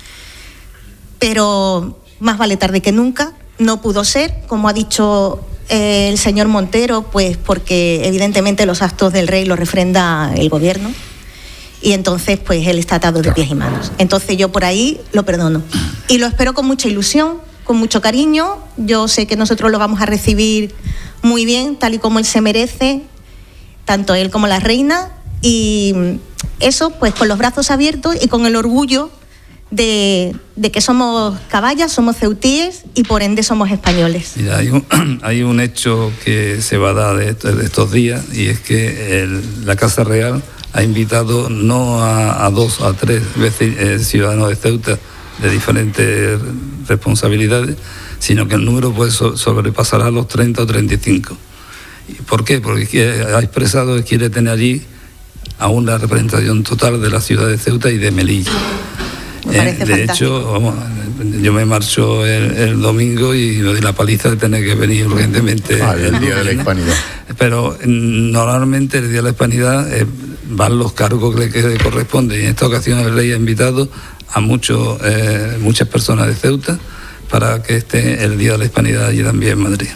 S9: Pero más vale tarde que nunca. No pudo ser, como ha dicho eh, el señor Montero, pues porque evidentemente los actos del rey los refrenda el gobierno. Y entonces pues él está atado de pies y manos. Entonces yo por ahí lo perdono. Y lo espero con mucha ilusión, con mucho cariño. Yo sé que nosotros lo vamos a recibir muy bien, tal y como él se merece, tanto él como la reina. Y eso pues con los brazos abiertos y con el orgullo de, de que somos caballas, somos ceutíes y por ende somos españoles.
S11: Mira, hay un, hay un hecho que se va a dar de, de estos días, y es que el, la Casa Real ha invitado no a, a dos, a tres veces eh, ciudadanos de Ceuta de diferentes responsabilidades, sino que el número puede so, sobrepasará los treinta o treinta y cinco. ¿Por qué? Porque ha expresado que quiere tener allí a una representación total de la ciudad de Ceuta y de Melilla.
S9: Me parece
S11: eh, de
S9: fantástico.
S11: hecho, vamos, yo me marcho el, el domingo y me doy la paliza de tener que venir urgentemente.
S3: Ah, el, el día de la Hispanidad.
S11: Pero normalmente el día de la Hispanidad eh, van los cargos que le corresponden, y en esta ocasión el rey ha invitado a muchos, eh, muchas personas de Ceuta para que esté el día de la Hispanidad allí también en Madrid.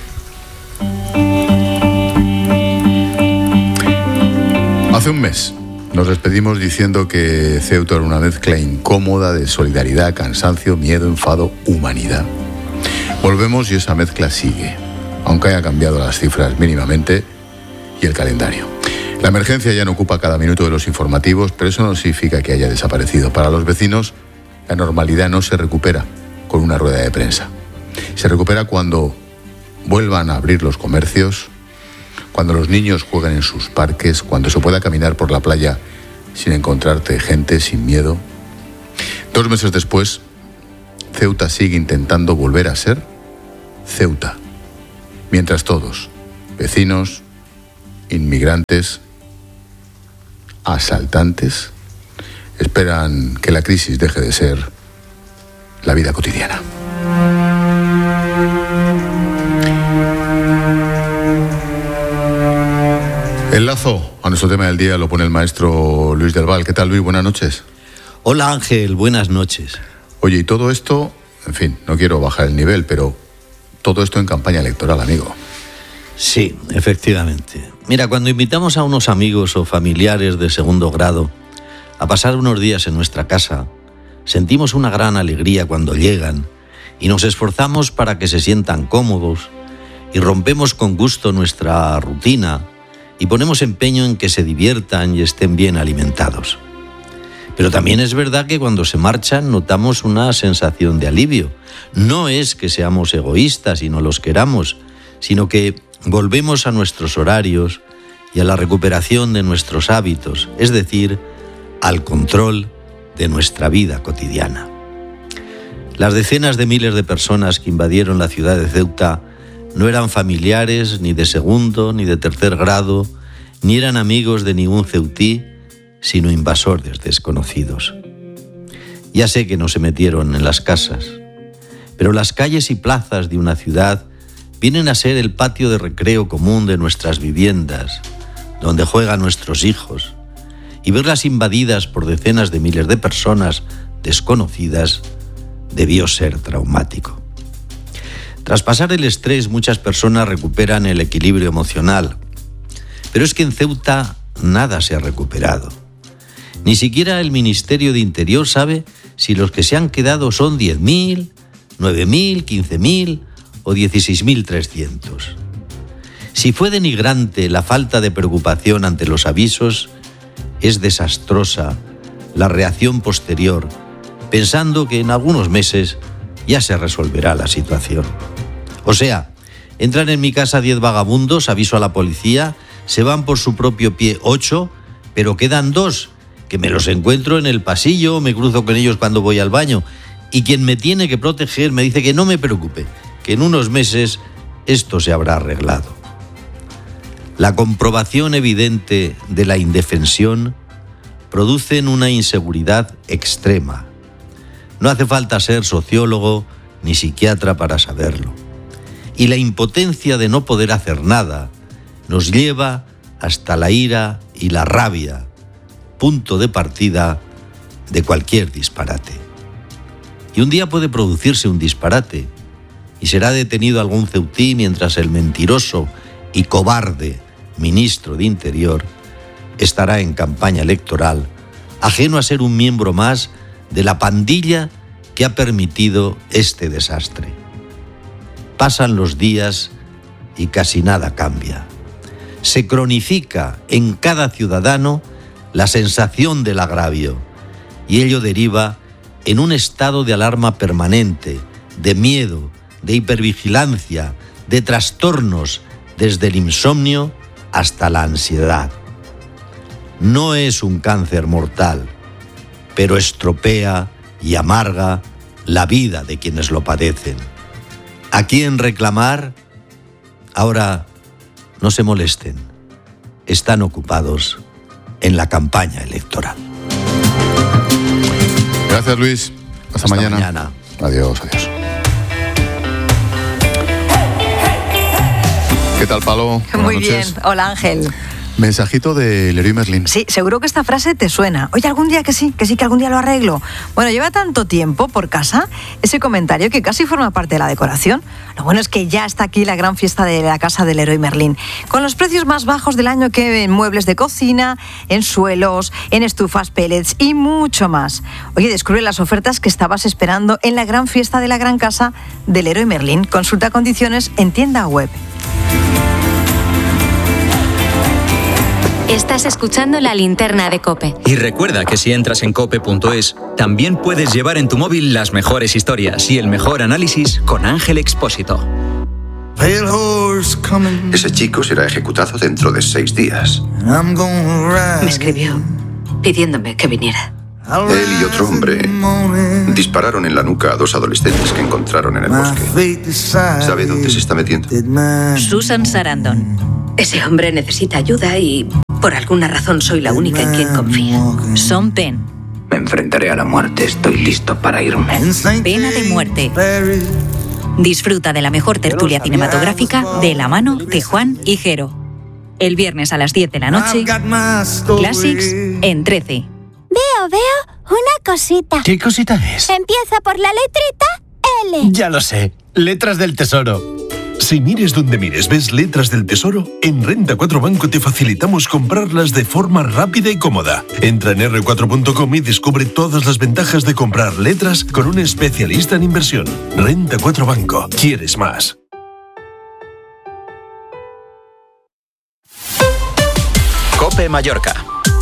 S3: Hace un mes nos despedimos diciendo que Ceuta era una mezcla incómoda de solidaridad, cansancio, miedo, enfado, humanidad. Volvemos y esa mezcla sigue, aunque haya cambiado las cifras mínimamente y el calendario. La emergencia ya no ocupa cada minuto de los informativos, pero eso no significa que haya desaparecido. Para los vecinos, la normalidad no se recupera con una rueda de prensa. Se recupera cuando vuelvan a abrir los comercios, cuando los niños jueguen en sus parques, cuando se pueda caminar por la playa sin encontrarte gente, sin miedo. Dos meses después, Ceuta sigue intentando volver a ser Ceuta. Mientras todos, vecinos, inmigrantes, asaltantes, esperan que la crisis deje de ser la vida cotidiana. El lazo a nuestro tema del día lo pone el maestro Luis del Val. ¿Qué tal, Luis? Buenas noches.
S12: Hola, Ángel. Buenas noches.
S3: Oye, y todo esto, en fin, no quiero bajar el nivel, pero todo esto en campaña electoral, amigo.
S12: Sí, efectivamente. Mira, cuando invitamos a unos amigos o familiares de segundo grado a pasar unos días en nuestra casa, sentimos una gran alegría cuando llegan y nos esforzamos para que se sientan cómodos y rompemos con gusto nuestra rutina y ponemos empeño en que se diviertan y estén bien alimentados. Pero también es verdad que cuando se marchan notamos una sensación de alivio. No es que seamos egoístas y no los queramos, sino que volvemos a nuestros horarios y a la recuperación de nuestros hábitos, es decir, al control de nuestra vida cotidiana. Las decenas de miles de personas que invadieron la ciudad de Ceuta no eran familiares ni de segundo ni de tercer grado, ni eran amigos de ningún ceutí, sino invasores desconocidos. Ya sé que no se metieron en las casas, pero las calles y plazas de una ciudad vienen a ser el patio de recreo común de nuestras viviendas, donde juegan nuestros hijos, y verlas invadidas por decenas de miles de personas desconocidas debió ser traumático. Tras pasar el estrés, muchas personas recuperan el equilibrio emocional, pero es que en Ceuta nada se ha recuperado. Ni siquiera el Ministerio de Interior sabe si los que se han quedado son diez mil, nueve mil, quince mil o dieciséis mil trescientos. Si fue denigrante la falta de preocupación ante los avisos, es desastrosa la reacción posterior, pensando que en algunos meses ya se resolverá la situación. O sea, entran en mi casa diez vagabundos, aviso a la policía, se van por su propio pie ocho, pero quedan dos, que me los encuentro en el pasillo, me cruzo con ellos cuando voy al baño, y quien me tiene que proteger me dice que no me preocupe, que en unos meses esto se habrá arreglado. La comprobación evidente de la indefensión produce una inseguridad extrema. No hace falta ser sociólogo ni psiquiatra para saberlo. Y la impotencia de no poder hacer nada nos lleva hasta la ira y la rabia, punto de partida de cualquier disparate. Y un día puede producirse un disparate y será detenido algún ceutí mientras el mentiroso y cobarde ministro de Interior estará en campaña electoral, ajeno a ser un miembro más de la pandilla que ha permitido este desastre. Pasan los días y casi nada cambia. Se cronifica en cada ciudadano la sensación del agravio y ello deriva en un estado de alarma permanente, de miedo, de hipervigilancia, de trastornos, desde el insomnio hasta la ansiedad. No es un cáncer mortal, pero estropea y amarga la vida de quienes lo padecen. ¿A quién reclamar? Ahora, no se molesten, están ocupados en la campaña electoral.
S3: Gracias, Luis. Hasta, Hasta mañana.
S12: mañana.
S3: Adiós, adiós. ¿Qué tal, Palo?
S13: Buenas Muy noches. Bien. Hola, Ángel.
S3: Mensajito de Leroy Merlin.
S13: Sí, seguro que esta frase te suena. Oye, algún día que sí, que sí, que algún día lo arreglo. Bueno, lleva tanto tiempo por casa ese comentario que casi forma parte de la decoración. Lo bueno es que ya está aquí la gran fiesta de la casa del Leroy Merlin, con los precios más bajos del año que en muebles de cocina, en suelos, en estufas, pellets y mucho más. Oye, descubre las ofertas que estabas esperando en la gran fiesta de la gran casa del Leroy Merlin. Consulta condiciones en tienda web.
S5: Estás escuchando La Linterna de COPE.
S4: Y recuerda que si entras en cope punto es, también puedes llevar en tu móvil las mejores historias y el mejor análisis con Ángel Expósito.
S14: Ese chico será ejecutado dentro de seis días.
S15: Me escribió pidiéndome que viniera.
S14: Él y otro hombre dispararon en la nuca a dos adolescentes que encontraron en el bosque. ¿Sabe dónde se está metiendo?
S15: Susan Sarandon. Ese hombre necesita ayuda y por alguna razón soy la única en quien confía.
S16: Sean Penn.
S14: Me enfrentaré a la muerte. Estoy listo para irme.
S16: Pena de muerte. Disfruta de la mejor tertulia cinematográfica de la mano de Juan y Jero. El viernes a las diez de la noche, Classics en trece.
S17: Veo, veo una cosita.
S18: ¿Qué cosita es?
S17: Empieza por la letrita L.
S18: Ya lo sé. Letras del Tesoro.
S19: Si mires donde mires ves letras del Tesoro, en Renta cuatro Banco te facilitamos comprarlas de forma rápida y cómoda. Entra en erre cuatro punto com y descubre todas las ventajas de comprar letras con un especialista en inversión. Renta cuatro Banco. ¿Quieres más?
S4: COPE Mallorca.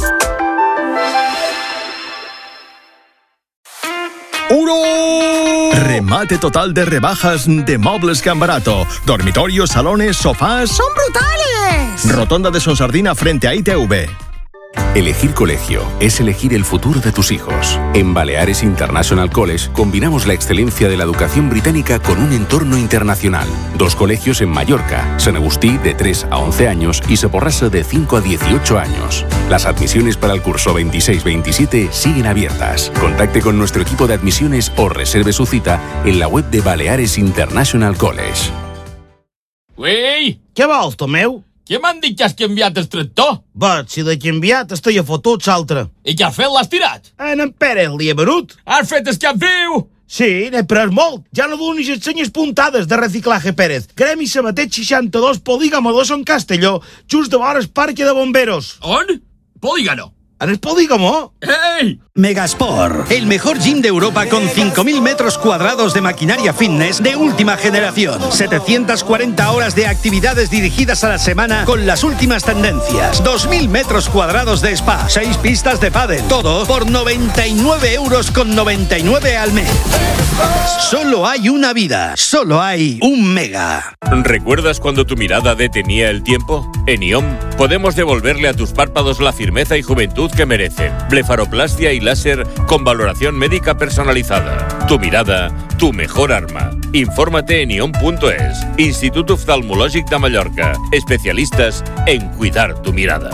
S20: ¡Uno! Remate total de rebajas de Mobles Can Barato. Dormitorios, salones, sofás.
S21: ¡Son brutales!
S20: Rotonda de Sonsardina frente a I T V.
S22: Elegir colegio es elegir el futuro de tus hijos. En Baleares International College combinamos la excelencia de la educación británica con un entorno internacional. Dos colegios en Mallorca, San Agustí de tres a once años y Seporrasa de cinco a dieciocho años. Las admisiones para el curso veintiséis veintisiete siguen abiertas. Contacte con nuestro equipo de admisiones o reserve su cita en la web de Baleares International College.
S23: Uei!
S21: Què vols, Tomeu?
S23: Què m'han dit que has canviat el tractor?
S21: Va, si l'he canviat, estic a fotut l'altre.
S23: I què has fet? L'has tirat?
S21: En en Pere l'hi he venut.
S23: Has fet el cap viu?
S21: Sí, n'he pres molt. Ja no donis les senyes puntades de Reciclaje Pérez. Gremi Sabatet seixanta-dos, Polígamo dos en Castelló, just de vora el Parque de Bomberos.
S23: On? Polígamo.
S21: ¿En el Polígamo?
S23: ¡Hey!
S24: Megasport, el mejor gym de Europa con cinco mil metros cuadrados de maquinaria fitness de última generación. setecientas cuarenta horas de actividades dirigidas a la semana con las últimas tendencias. dos mil metros cuadrados de spa, seis pistas de pádel. Todo por noventa y nueve euros con noventa y nueve al mes. Solo hay una vida, solo hay un Mega.
S25: ¿Recuerdas cuando tu mirada detenía el tiempo? En I O M podemos devolverle a tus párpados la firmeza y juventud que merecen. Blefaroplastia y láser con valoración médica personalizada. Tu mirada, tu mejor arma. Infórmate en iom punto es. Instituto Oftalmològic de Mallorca. Especialistas en cuidar tu mirada.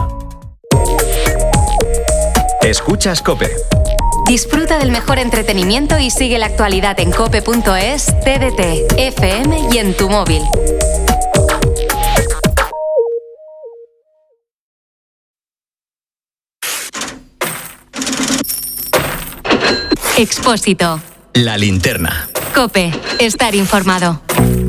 S4: Escuchas COPE.
S5: Disfruta del mejor entretenimiento y sigue la actualidad en cope punto es, T D T, F M y en tu móvil. Expósito.
S4: La linterna.
S5: COPE. Estar informado.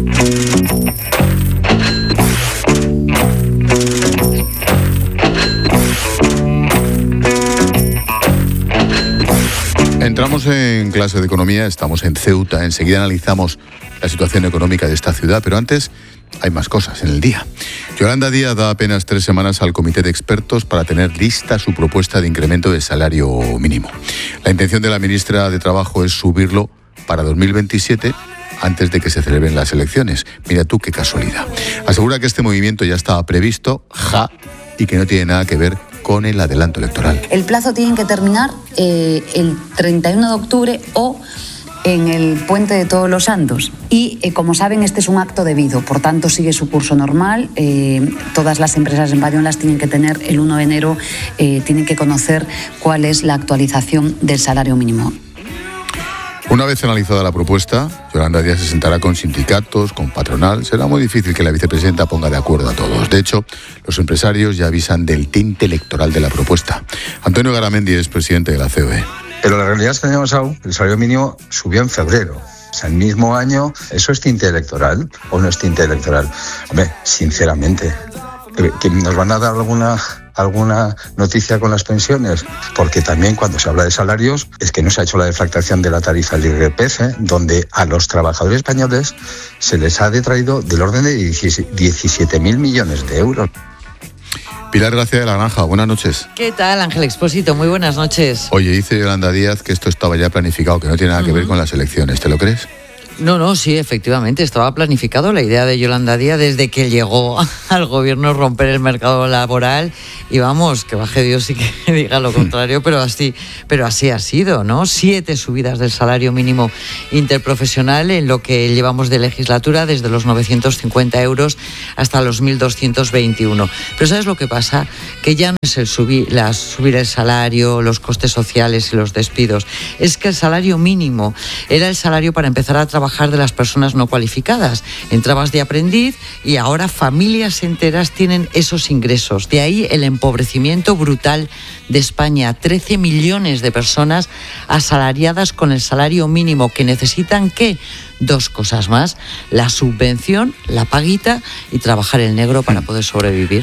S3: Entramos en clase de economía, estamos en Ceuta, enseguida analizamos la situación económica de esta ciudad, pero antes hay más cosas en el día. Yolanda Díaz da apenas tres semanas al comité de expertos para tener lista su propuesta de incremento del salario mínimo. La intención de la ministra de Trabajo es subirlo para dos mil veintisiete antes de que se celebren las elecciones. Mira tú qué casualidad. Asegura que este movimiento ya estaba previsto, ja, y que no tiene nada que ver con el adelanto electoral.
S26: El plazo tiene que terminar eh, el treinta y uno de octubre o en el Puente de Todos los Santos. Y, eh, como saben, este es un acto debido, por tanto sigue su curso normal. Eh, todas las empresas españolas tienen que tener el uno de enero, eh, tienen que conocer cuál es la actualización del salario mínimo.
S3: Una vez analizada la propuesta, Yolanda Díaz se sentará con sindicatos, con patronal. Será muy difícil que la vicepresidenta ponga de acuerdo a todos. De hecho, los empresarios ya avisan del tinte electoral de la propuesta. Antonio Garamendi es presidente de la C O E.
S27: Pero la realidad es que el año pasado el salario mínimo subió en febrero. O sea, el mismo año, ¿eso es tinte electoral o no es tinte electoral? Hombre, sinceramente, ¿que nos van a dar alguna... alguna noticia con las pensiones? Porque también cuando se habla de salarios es que no se ha hecho la deflactación de la tarifa del I R P F, donde a los trabajadores españoles se les ha detraído del orden de diecisiete mil millones de euros.
S3: Pilar Gracia de la Granja, buenas noches.
S28: ¿Qué tal, Ángel Expósito? Muy buenas noches.
S3: Oye, dice Yolanda Díaz que esto estaba ya planificado, que no tiene nada que ver con las elecciones. ¿Te lo crees?
S28: No, no, sí, efectivamente, estaba planificado la idea de Yolanda Díaz desde que llegó al gobierno romper el mercado laboral y vamos, que baje Dios y que diga lo contrario, pero así, pero así ha sido, ¿no? Siete subidas del salario mínimo interprofesional en lo que llevamos de legislatura, desde los novecientos cincuenta euros hasta los mil doscientos veintiuno. Pero ¿sabes lo que pasa? Que ya no es el subir, la, subir el salario, los costes sociales y los despidos, es que el salario mínimo era el salario para empezar a trabajar de las personas no cualificadas. Entrabas de aprendiz y ahora familias enteras tienen esos ingresos. De ahí el empobrecimiento brutal de España. trece millones de personas asalariadas con el salario mínimo, que necesitan, ¿qué? Dos cosas más: la subvención, la paguita y trabajar el negro para poder sobrevivir.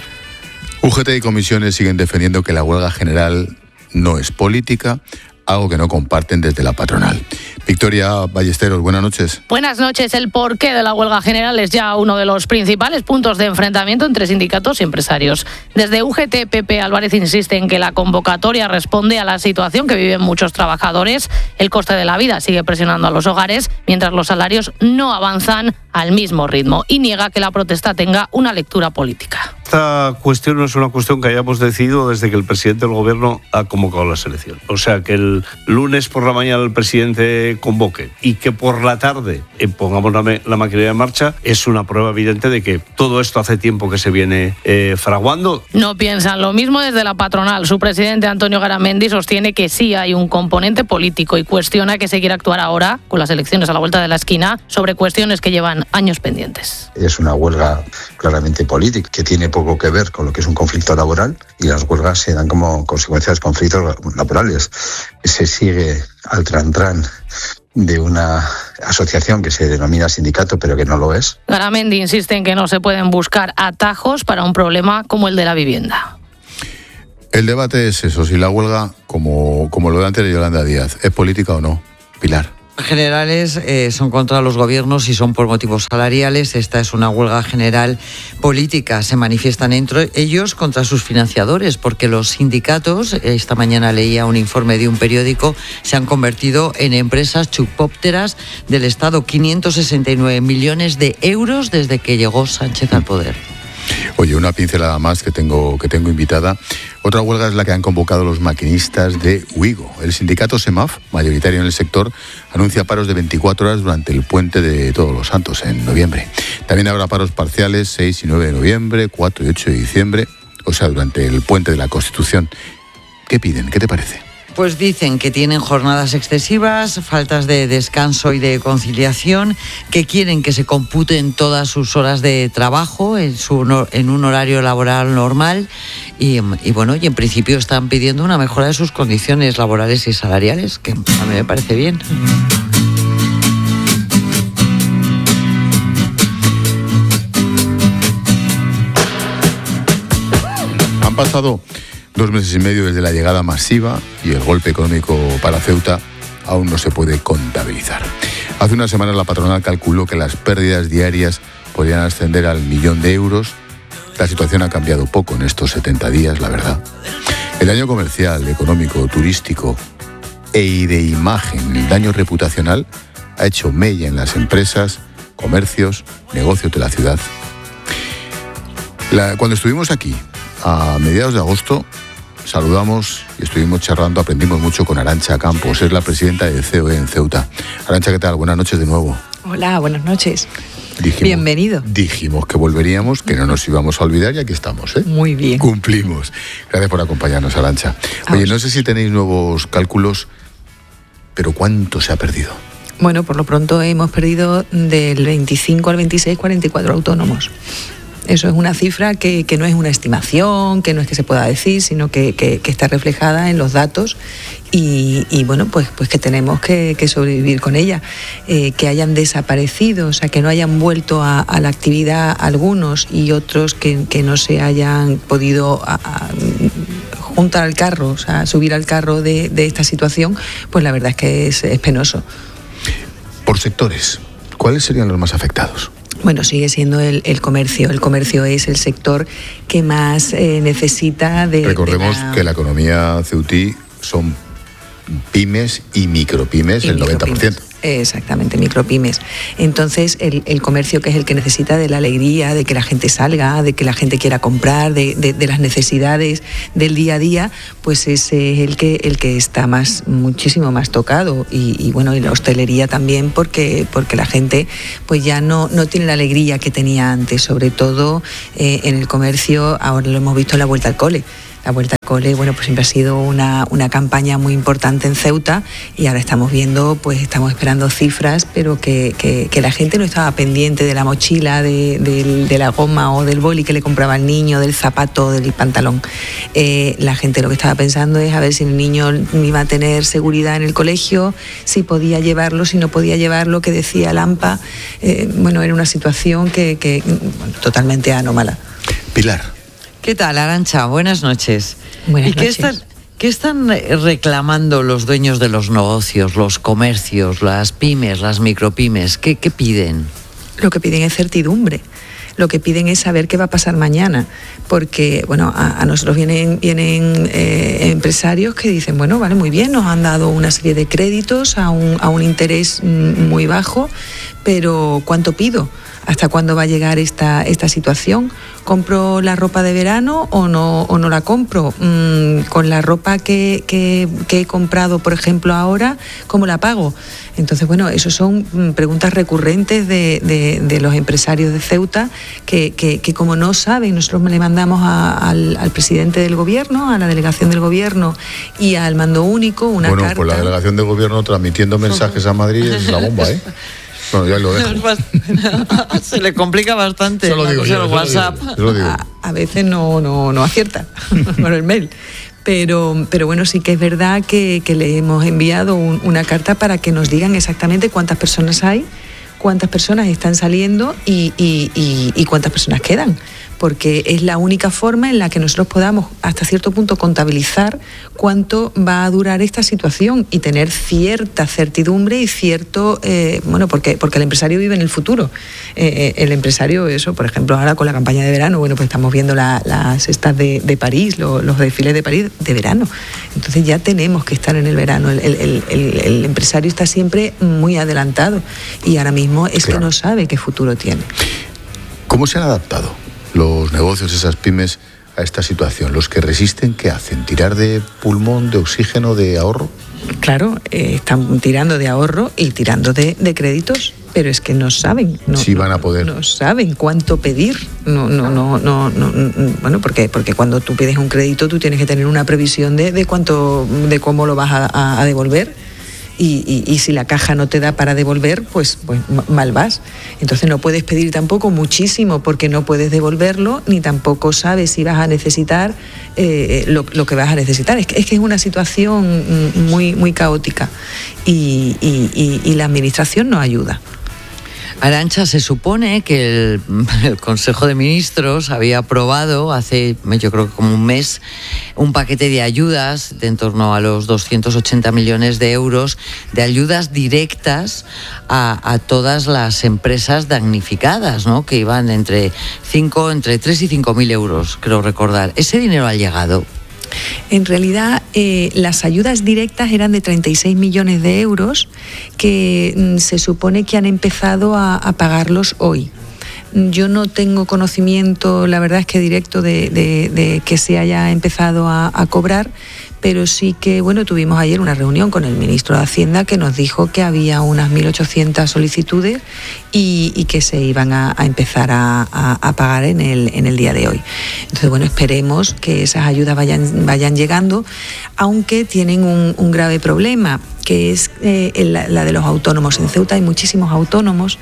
S3: U G T y comisiones siguen defendiendo que la huelga general no es política, algo que no comparten desde la patronal. Victoria Ballesteros, buenas noches.
S1: Buenas noches. El porqué de la huelga general es ya uno de los principales puntos de enfrentamiento entre sindicatos y empresarios. Desde U G T, Pepe Álvarez insiste en que la convocatoria responde a la situación que viven muchos trabajadores. El coste de la vida sigue presionando a los hogares, mientras los salarios no avanzan al mismo ritmo, y niega que la protesta tenga una lectura política.
S2: Esta cuestión no es una cuestión que hayamos decidido desde que el presidente del gobierno ha convocado las elecciones. O sea, que el lunes por la mañana el presidente convoque y que por la tarde eh, pongamos la, me- la maquinaria en marcha es una prueba evidente de que todo esto hace tiempo que se viene eh, fraguando.
S1: No piensan lo mismo desde la patronal. Su presidente, Antonio Garamendi, sostiene que sí hay un componente político y cuestiona que se quiera actuar ahora, con las elecciones a la vuelta de la esquina, sobre cuestiones que llevan años pendientes.
S27: Es una huelga claramente política, que tiene poco que ver con lo que es un conflicto laboral, y las huelgas se dan como consecuencia de los conflictos laborales. Se sigue al tran-tran de una asociación que se denomina sindicato, pero que no lo es.
S1: Garamendi insiste en que no se pueden buscar atajos para un problema como el de la vivienda.
S3: El debate es eso, si la huelga, como, como lo de antes de Yolanda Díaz, ¿es política o no? Pilar.
S28: Generales eh, son contra los gobiernos y son por motivos salariales. Esta es una huelga general política. Se manifiestan entre ellos contra sus financiadores, porque los sindicatos, esta mañana leía un informe de un periódico, se han convertido en empresas chupópteras del Estado. quinientos sesenta y nueve millones de euros desde que llegó Sánchez al poder.
S3: Oye, una pincelada más que tengo, que tengo invitada. Otra huelga es la que han convocado los maquinistas de Wigo. El sindicato SEMAF, mayoritario en el sector, anuncia paros de veinticuatro horas durante el puente de Todos los Santos en noviembre. También habrá paros parciales seis y nueve de noviembre, cuatro y ocho de diciembre, o sea, durante el puente de la Constitución. ¿Qué piden? ¿Qué te parece?
S28: Pues dicen que tienen jornadas excesivas, faltas de descanso y de conciliación, que quieren que se computen todas sus horas de trabajo en, su, en un horario laboral normal y, y bueno, y en principio están pidiendo una mejora de sus condiciones laborales y salariales, que a mí me parece bien.
S3: Han pasado dos meses y medio desde la llegada masiva y el golpe económico para Ceuta aún no se puede contabilizar. Hace unas semanas la patronal calculó que las pérdidas diarias podrían ascender al millón de euros. La situación ha cambiado poco en estos setenta días, la verdad. El daño comercial, económico, turístico e de imagen, el daño reputacional, ha hecho mella en las empresas, comercios, negocios de la ciudad. La, cuando estuvimos aquí, a mediados de agosto, saludamos y estuvimos charlando, aprendimos mucho con Arantxa Campos, es la presidenta de C O E en Ceuta. Arantxa, ¿qué tal? Buenas noches de nuevo.
S6: Hola, buenas noches.
S3: Dijimos,
S6: Bienvenido.
S3: Dijimos que volveríamos, que no nos íbamos a olvidar y aquí estamos, ¿eh?
S6: Muy bien.
S3: Cumplimos. Gracias por acompañarnos, Arantxa. Oye, no sé si tenéis nuevos cálculos, pero ¿cuánto se ha perdido?
S6: Bueno, por lo pronto hemos perdido del veinticinco al veintiséis, cuarenta y cuatro autónomos. Eso es una cifra que, que no es una estimación, que no es que se pueda decir, sino que, que, que está reflejada en los datos y, y bueno, pues, pues que tenemos que, que sobrevivir con ella. Eh, que hayan desaparecido, o sea, que no hayan vuelto a, a la actividad algunos y otros que, que no se hayan podido a, a, juntar al carro, o sea, subir al carro de, de esta situación, pues la verdad es que es, es penoso.
S3: Por sectores, ¿cuáles serían los más afectados?
S6: Bueno, sigue siendo el, el comercio. El comercio es el sector que más eh, necesita de...
S3: Recordemos
S6: de la...
S3: que la economía ceutí son pymes y micropymes, y el noventa por ciento.
S6: Exactamente, micropymes. Entonces, el, el comercio, que es el que necesita de la alegría, de que la gente salga, de que la gente quiera comprar, de, de, de las necesidades del día a día, pues ese es el que, el que está más, muchísimo más tocado. Y, y bueno, y la hostelería también, porque, porque la gente pues ya no, no tiene la alegría que tenía antes, sobre todo eh, en el comercio. Ahora lo hemos visto en la vuelta al cole. La Vuelta al Cole, bueno, pues siempre ha sido una, una campaña muy importante en Ceuta, y ahora estamos viendo, pues estamos esperando cifras, pero que, que, que la gente no estaba pendiente de la mochila, de, de, de la goma o del boli que le compraba al niño, del zapato, del pantalón. Eh, la gente lo que estaba pensando es a ver si el niño iba a tener seguridad en el colegio, si podía llevarlo, si no podía llevarlo, que decía el AMPA. Eh, bueno, era una situación que, que bueno, totalmente anómala.
S3: Pilar.
S28: ¿Qué tal, Arantxa? Buenas noches.
S6: Buenas
S28: ¿Y qué
S6: noches.
S28: están, qué están reclamando los dueños de los negocios, los comercios, las pymes, las micropymes? ¿Qué, qué piden?
S6: Lo que piden es certidumbre. Lo que piden es saber qué va a pasar mañana, porque bueno, a, a nosotros vienen, vienen eh, empresarios que dicen, bueno, vale, muy bien, nos han dado una serie de créditos a un, a un interés muy bajo, pero ¿cuánto pido? ¿Hasta cuándo va a llegar esta, esta situación? ¿Compro la ropa de verano o no, o no la compro? Mm, con la ropa que, que, que he comprado, por ejemplo, ahora, ¿cómo la pago? Entonces, bueno, eso son preguntas recurrentes de, de, de los empresarios de Ceuta que, que, que como no saben, nosotros le mandamos a, al, al presidente del gobierno, a la delegación del gobierno y al mando único una
S3: bueno,
S6: carta.
S3: Bueno, pues la delegación del gobierno transmitiendo mensajes a Madrid es la bomba, ¿eh? Bueno, ya lo dejo.
S28: Se le complica bastante.
S3: Eso lo digo yo,
S28: el
S3: eso
S28: WhatsApp.
S3: Lo digo, eso lo digo.
S6: A, a veces no, no, no acierta con el mail. Pero, pero bueno, sí que es verdad que, que le hemos enviado un, una carta para que nos digan exactamente cuántas personas hay, cuántas personas están saliendo y, y, y, y cuántas personas quedan, porque es la única forma en la que nosotros podamos hasta cierto punto contabilizar cuánto va a durar esta situación y tener cierta certidumbre y cierto, eh, bueno, porque, porque el empresario vive en el futuro. Eh, el empresario, eso, por ejemplo, ahora con la campaña de verano, bueno, pues estamos viendo la, las estas de, de París, lo, los desfiles de París de verano. Entonces ya tenemos que estar en el verano. El, el, el, el empresario está siempre muy adelantado y ahora mismo es claro. que no sabe qué futuro tiene.
S3: ¿Cómo se han adaptado los negocios, esas pymes, a esta situación? ¿Los que resisten qué hacen? ¿Tirar de pulmón, de oxígeno, de ahorro?
S6: Claro, eh, están tirando de ahorro y tirando de, de créditos, pero es que no saben. No,
S3: sí van a poder.
S6: No, no saben cuánto pedir. No, no, no, no, no, no bueno, porque, porque cuando tú pides un crédito tú tienes que tener una previsión de, de cuánto, de cómo lo vas a, a, a devolver. Y, y, y si la caja no te da para devolver, pues, pues mal vas. Entonces no puedes pedir tampoco muchísimo porque no puedes devolverlo, ni tampoco sabes si vas a necesitar eh, lo, lo que vas a necesitar. Es que, es que es una situación muy, muy caótica y, y, y, y la administración no ayuda.
S28: Arantxa, se supone que el, el Consejo de Ministros había aprobado hace, yo creo que como un mes, un paquete de ayudas de en torno a los doscientos ochenta millones de euros de ayudas directas a, a todas las empresas damnificadas, ¿no? Que iban entre cinco, entre tres y cinco mil euros, creo recordar. ¿Ese dinero ha llegado?
S6: En realidad, eh, las ayudas directas eran de treinta y seis millones de euros que mm, se supone que han empezado a, a pagarlos hoy. Yo no tengo conocimiento, la verdad es que directo, de, de, de que se haya empezado a, a cobrar, pero sí que, bueno, tuvimos ayer una reunión con el ministro de Hacienda que nos dijo que había unas mil ochocientas solicitudes y, y que se iban a, a empezar a, a, a pagar en el, en el día de hoy. Entonces, bueno, esperemos que esas ayudas vayan, vayan llegando, aunque tienen un, un grave problema, que es eh, la, la de los autónomos. En Ceuta hay muchísimos autónomos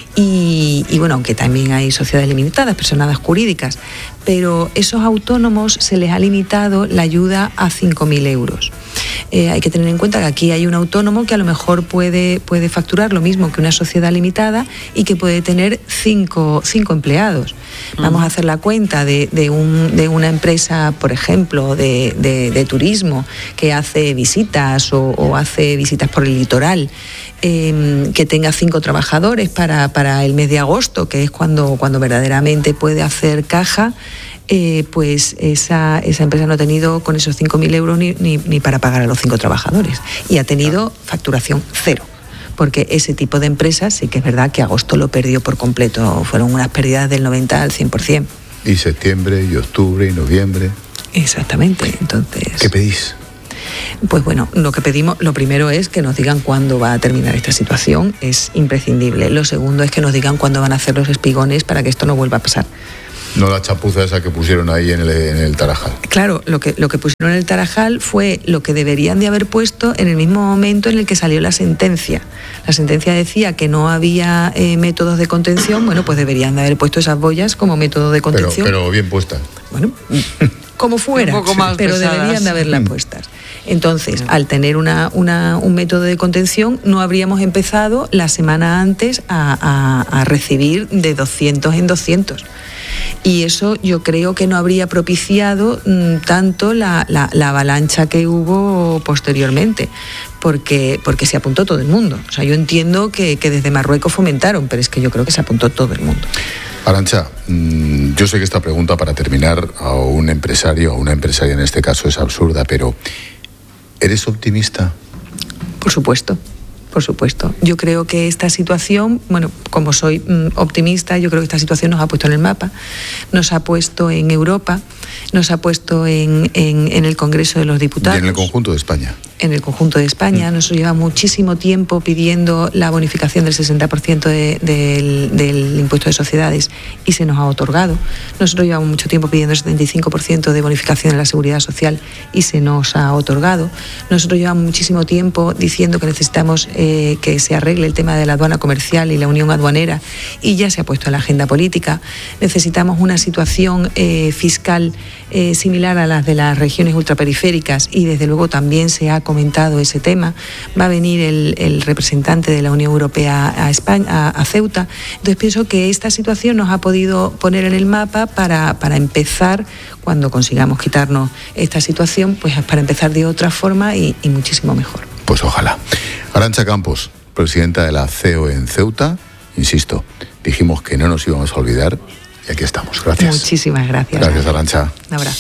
S6: y, y, bueno, aunque también hay sociedades limitadas, personas jurídicas, pero esos autónomos se les ha limitado la ayuda a cinco mil euros. Eh, hay que tener en cuenta que aquí hay un autónomo que a lo mejor puede, puede facturar lo mismo que una sociedad limitada y que puede tener cinco, cinco empleados. Vamos a hacer la cuenta de, de, un, de una empresa, por ejemplo, de, de, de turismo que hace visitas o, o hace visitas por el litoral, eh, que tenga cinco trabajadores para, para el mes de agosto, que es cuando, cuando verdaderamente puede hacer caja. Eh, pues esa, esa empresa no ha tenido con esos cinco mil euros ni, ni, ni para pagar a los cinco trabajadores y ha tenido facturación cero. porque ese tipo de empresas sí que es verdad que agosto lo perdió por completo, fueron unas pérdidas del noventa al cien por ciento.
S3: Y septiembre, y octubre, y noviembre.
S6: Exactamente, entonces...
S3: ¿Qué pedís?
S6: Pues bueno, lo que pedimos, lo primero es que nos digan cuándo va a terminar esta situación, es imprescindible. Lo segundo es que nos digan cuándo van a hacer los espigones para que esto no vuelva a pasar.
S3: No la chapuza esa que pusieron ahí en el, en el Tarajal.
S6: Claro, lo que, lo que pusieron en el Tarajal fue lo que deberían de haber puesto en el mismo momento en el que salió la sentencia. La sentencia decía que no había eh, métodos de contención, bueno, pues deberían de haber puesto esas boyas como método de contención.
S3: Pero, pero bien puestas.
S6: Bueno, como fuera,
S28: un poco más
S6: pero
S28: pesadas.
S6: deberían de haberlas puestas. Entonces, al tener una, una, un método de contención, no habríamos empezado la semana antes a, a, a recibir de doscientos en doscientos. Y eso yo creo que no habría propiciado mmm, tanto la, la, la avalancha que hubo posteriormente, porque, porque se apuntó todo el mundo. O sea, yo entiendo que, que desde Marruecos fomentaron, pero es que yo creo que se apuntó todo el mundo.
S3: Arantxa, mmm, yo sé que esta pregunta para terminar a un empresario, a una empresaria en este caso, es absurda, pero ¿eres optimista?
S6: Por supuesto. Por supuesto. Yo creo que esta situación, bueno, como soy mm, optimista, yo creo que esta situación nos ha puesto en el mapa, nos ha puesto en Europa, nos ha puesto en, en, en el Congreso de los Diputados.
S3: Y en el conjunto de España.
S6: En el conjunto de España. Mm. Nosotros llevamos muchísimo tiempo pidiendo la bonificación del sesenta por ciento de, del, del impuesto de sociedades y se nos ha otorgado. Nosotros llevamos mucho tiempo pidiendo el setenta y cinco por ciento de bonificación en la seguridad social y se nos ha otorgado. Nosotros llevamos muchísimo tiempo diciendo que necesitamos eh, que se arregle el tema de la aduana comercial y la unión aduanera y ya se ha puesto en la agenda política. Necesitamos una situación eh, fiscal eh, similar a las de las regiones ultraperiféricas y desde luego también se ha comentado ese tema. Va a venir el, el representante de la Unión Europea a España, a, a Ceuta. Entonces pienso que esta situación nos ha podido poner en el mapa para, para empezar, cuando consigamos quitarnos esta situación, pues para empezar de otra forma y, y muchísimo mejor.
S3: Pues ojalá. Arantxa Campos, presidenta de la C E O en Ceuta, insisto, dijimos que no nos íbamos a olvidar y aquí estamos. Gracias.
S6: Muchísimas gracias.
S3: Gracias, Arantxa.
S6: Un abrazo.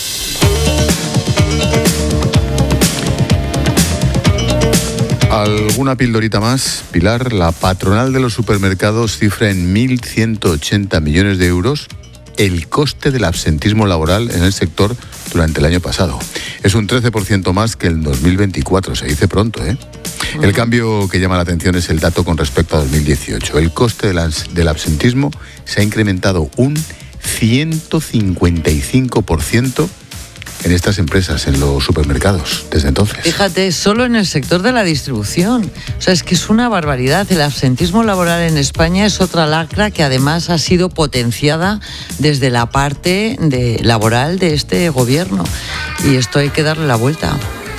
S3: ¿Alguna pildorita más, Pilar? La patronal de los supermercados cifra en mil ciento ochenta millones de euros el coste del absentismo laboral en el sector durante el año pasado. Es un trece por ciento más que el dos mil veinticuatro, se dice pronto, ¿eh? Uh-huh. El cambio que llama la atención es el dato con respecto a dos mil dieciocho. El coste del absentismo se ha incrementado un ciento cincuenta y cinco por ciento en estas empresas, en los supermercados, desde entonces.
S28: Fíjate, solo en el sector de la distribución. O sea, es que es una barbaridad. El absentismo laboral en España es otra lacra que además ha sido potenciada desde la parte de, laboral de este gobierno. Y esto hay que darle la vuelta.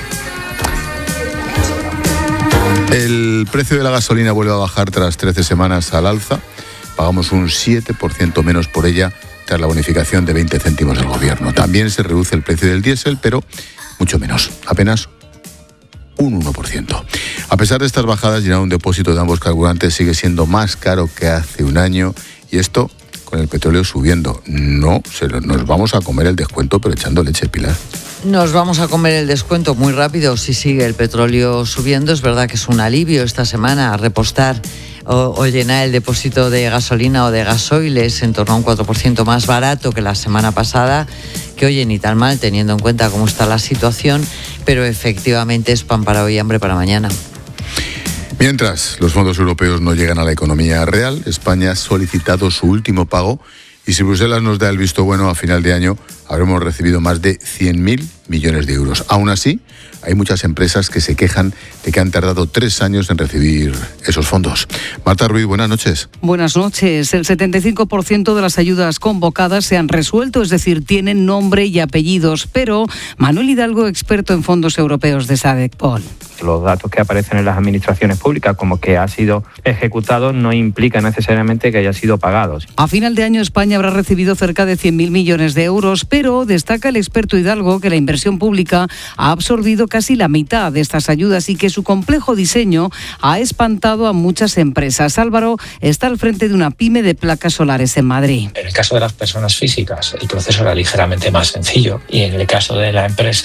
S3: El precio de la gasolina vuelve a bajar tras trece semanas al alza. Pagamos un siete por ciento menos por ella tras la bonificación de veinte céntimos del gobierno. También se reduce el precio del diésel, pero mucho menos, apenas un uno por ciento. A pesar de estas bajadas, llenar un depósito de ambos carburantes sigue siendo más caro que hace un año, y esto con el petróleo subiendo. No, se lo, nos vamos a comer el descuento, pero echando leche, Pilar.
S28: Nos vamos a comer el descuento muy rápido si sigue el petróleo subiendo. Es verdad que es un alivio esta semana repostar o, o llenar el depósito de gasolina o de gasoiles en torno a un cuatro por ciento más barato que la semana pasada, que oye, ni tan mal teniendo en cuenta cómo está la situación, pero efectivamente es pan para hoy y hambre para mañana.
S3: Mientras los fondos europeos no llegan a la economía real, España ha solicitado su último pago y si Bruselas nos da el visto bueno, a final de año habremos recibido más de cien mil millones de euros. Aún así, hay muchas empresas que se quejan de que han tardado tres años en recibir esos fondos. Marta Ruiz, buenas noches.
S7: Buenas noches. El setenta y cinco por ciento de las ayudas convocadas se han resuelto, es decir, tienen nombre y apellidos, pero Manuel Hidalgo, experto en fondos europeos de SADECPOL.
S8: Los datos que aparecen en las administraciones públicas como que ha sido ejecutado no implica necesariamente que haya sido pagado.
S7: A final de año España habrá recibido cerca de cien mil millones de euros, pero destaca el experto Hidalgo que la inversión pública ha absorbido casi la mitad de estas ayudas y que su complejo diseño ha espantado a muchas empresas. Álvaro está al frente de una pyme de placas solares en Madrid.
S9: En el caso de las personas físicas el proceso era ligeramente más sencillo y en el caso de la empresa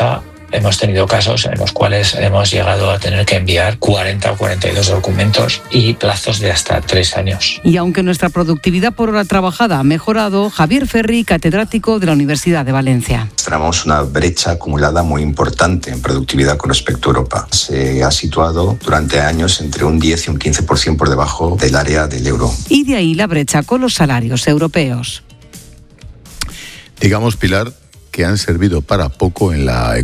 S9: hemos tenido casos en los cuales hemos llegado a tener que enviar cuarenta o cuarenta y dos documentos y plazos de hasta tres años.
S7: Y aunque nuestra productividad por hora trabajada ha mejorado, Javier Ferri, catedrático de la Universidad de Valencia.
S10: Tenemos una brecha acumulada muy importante en productividad con respecto a Europa. Se ha situado durante años entre un diez y un quince por ciento por debajo del área del euro.
S7: Y de ahí la brecha con los salarios europeos.
S3: Digamos, Pilar, que han servido para poco en la economía.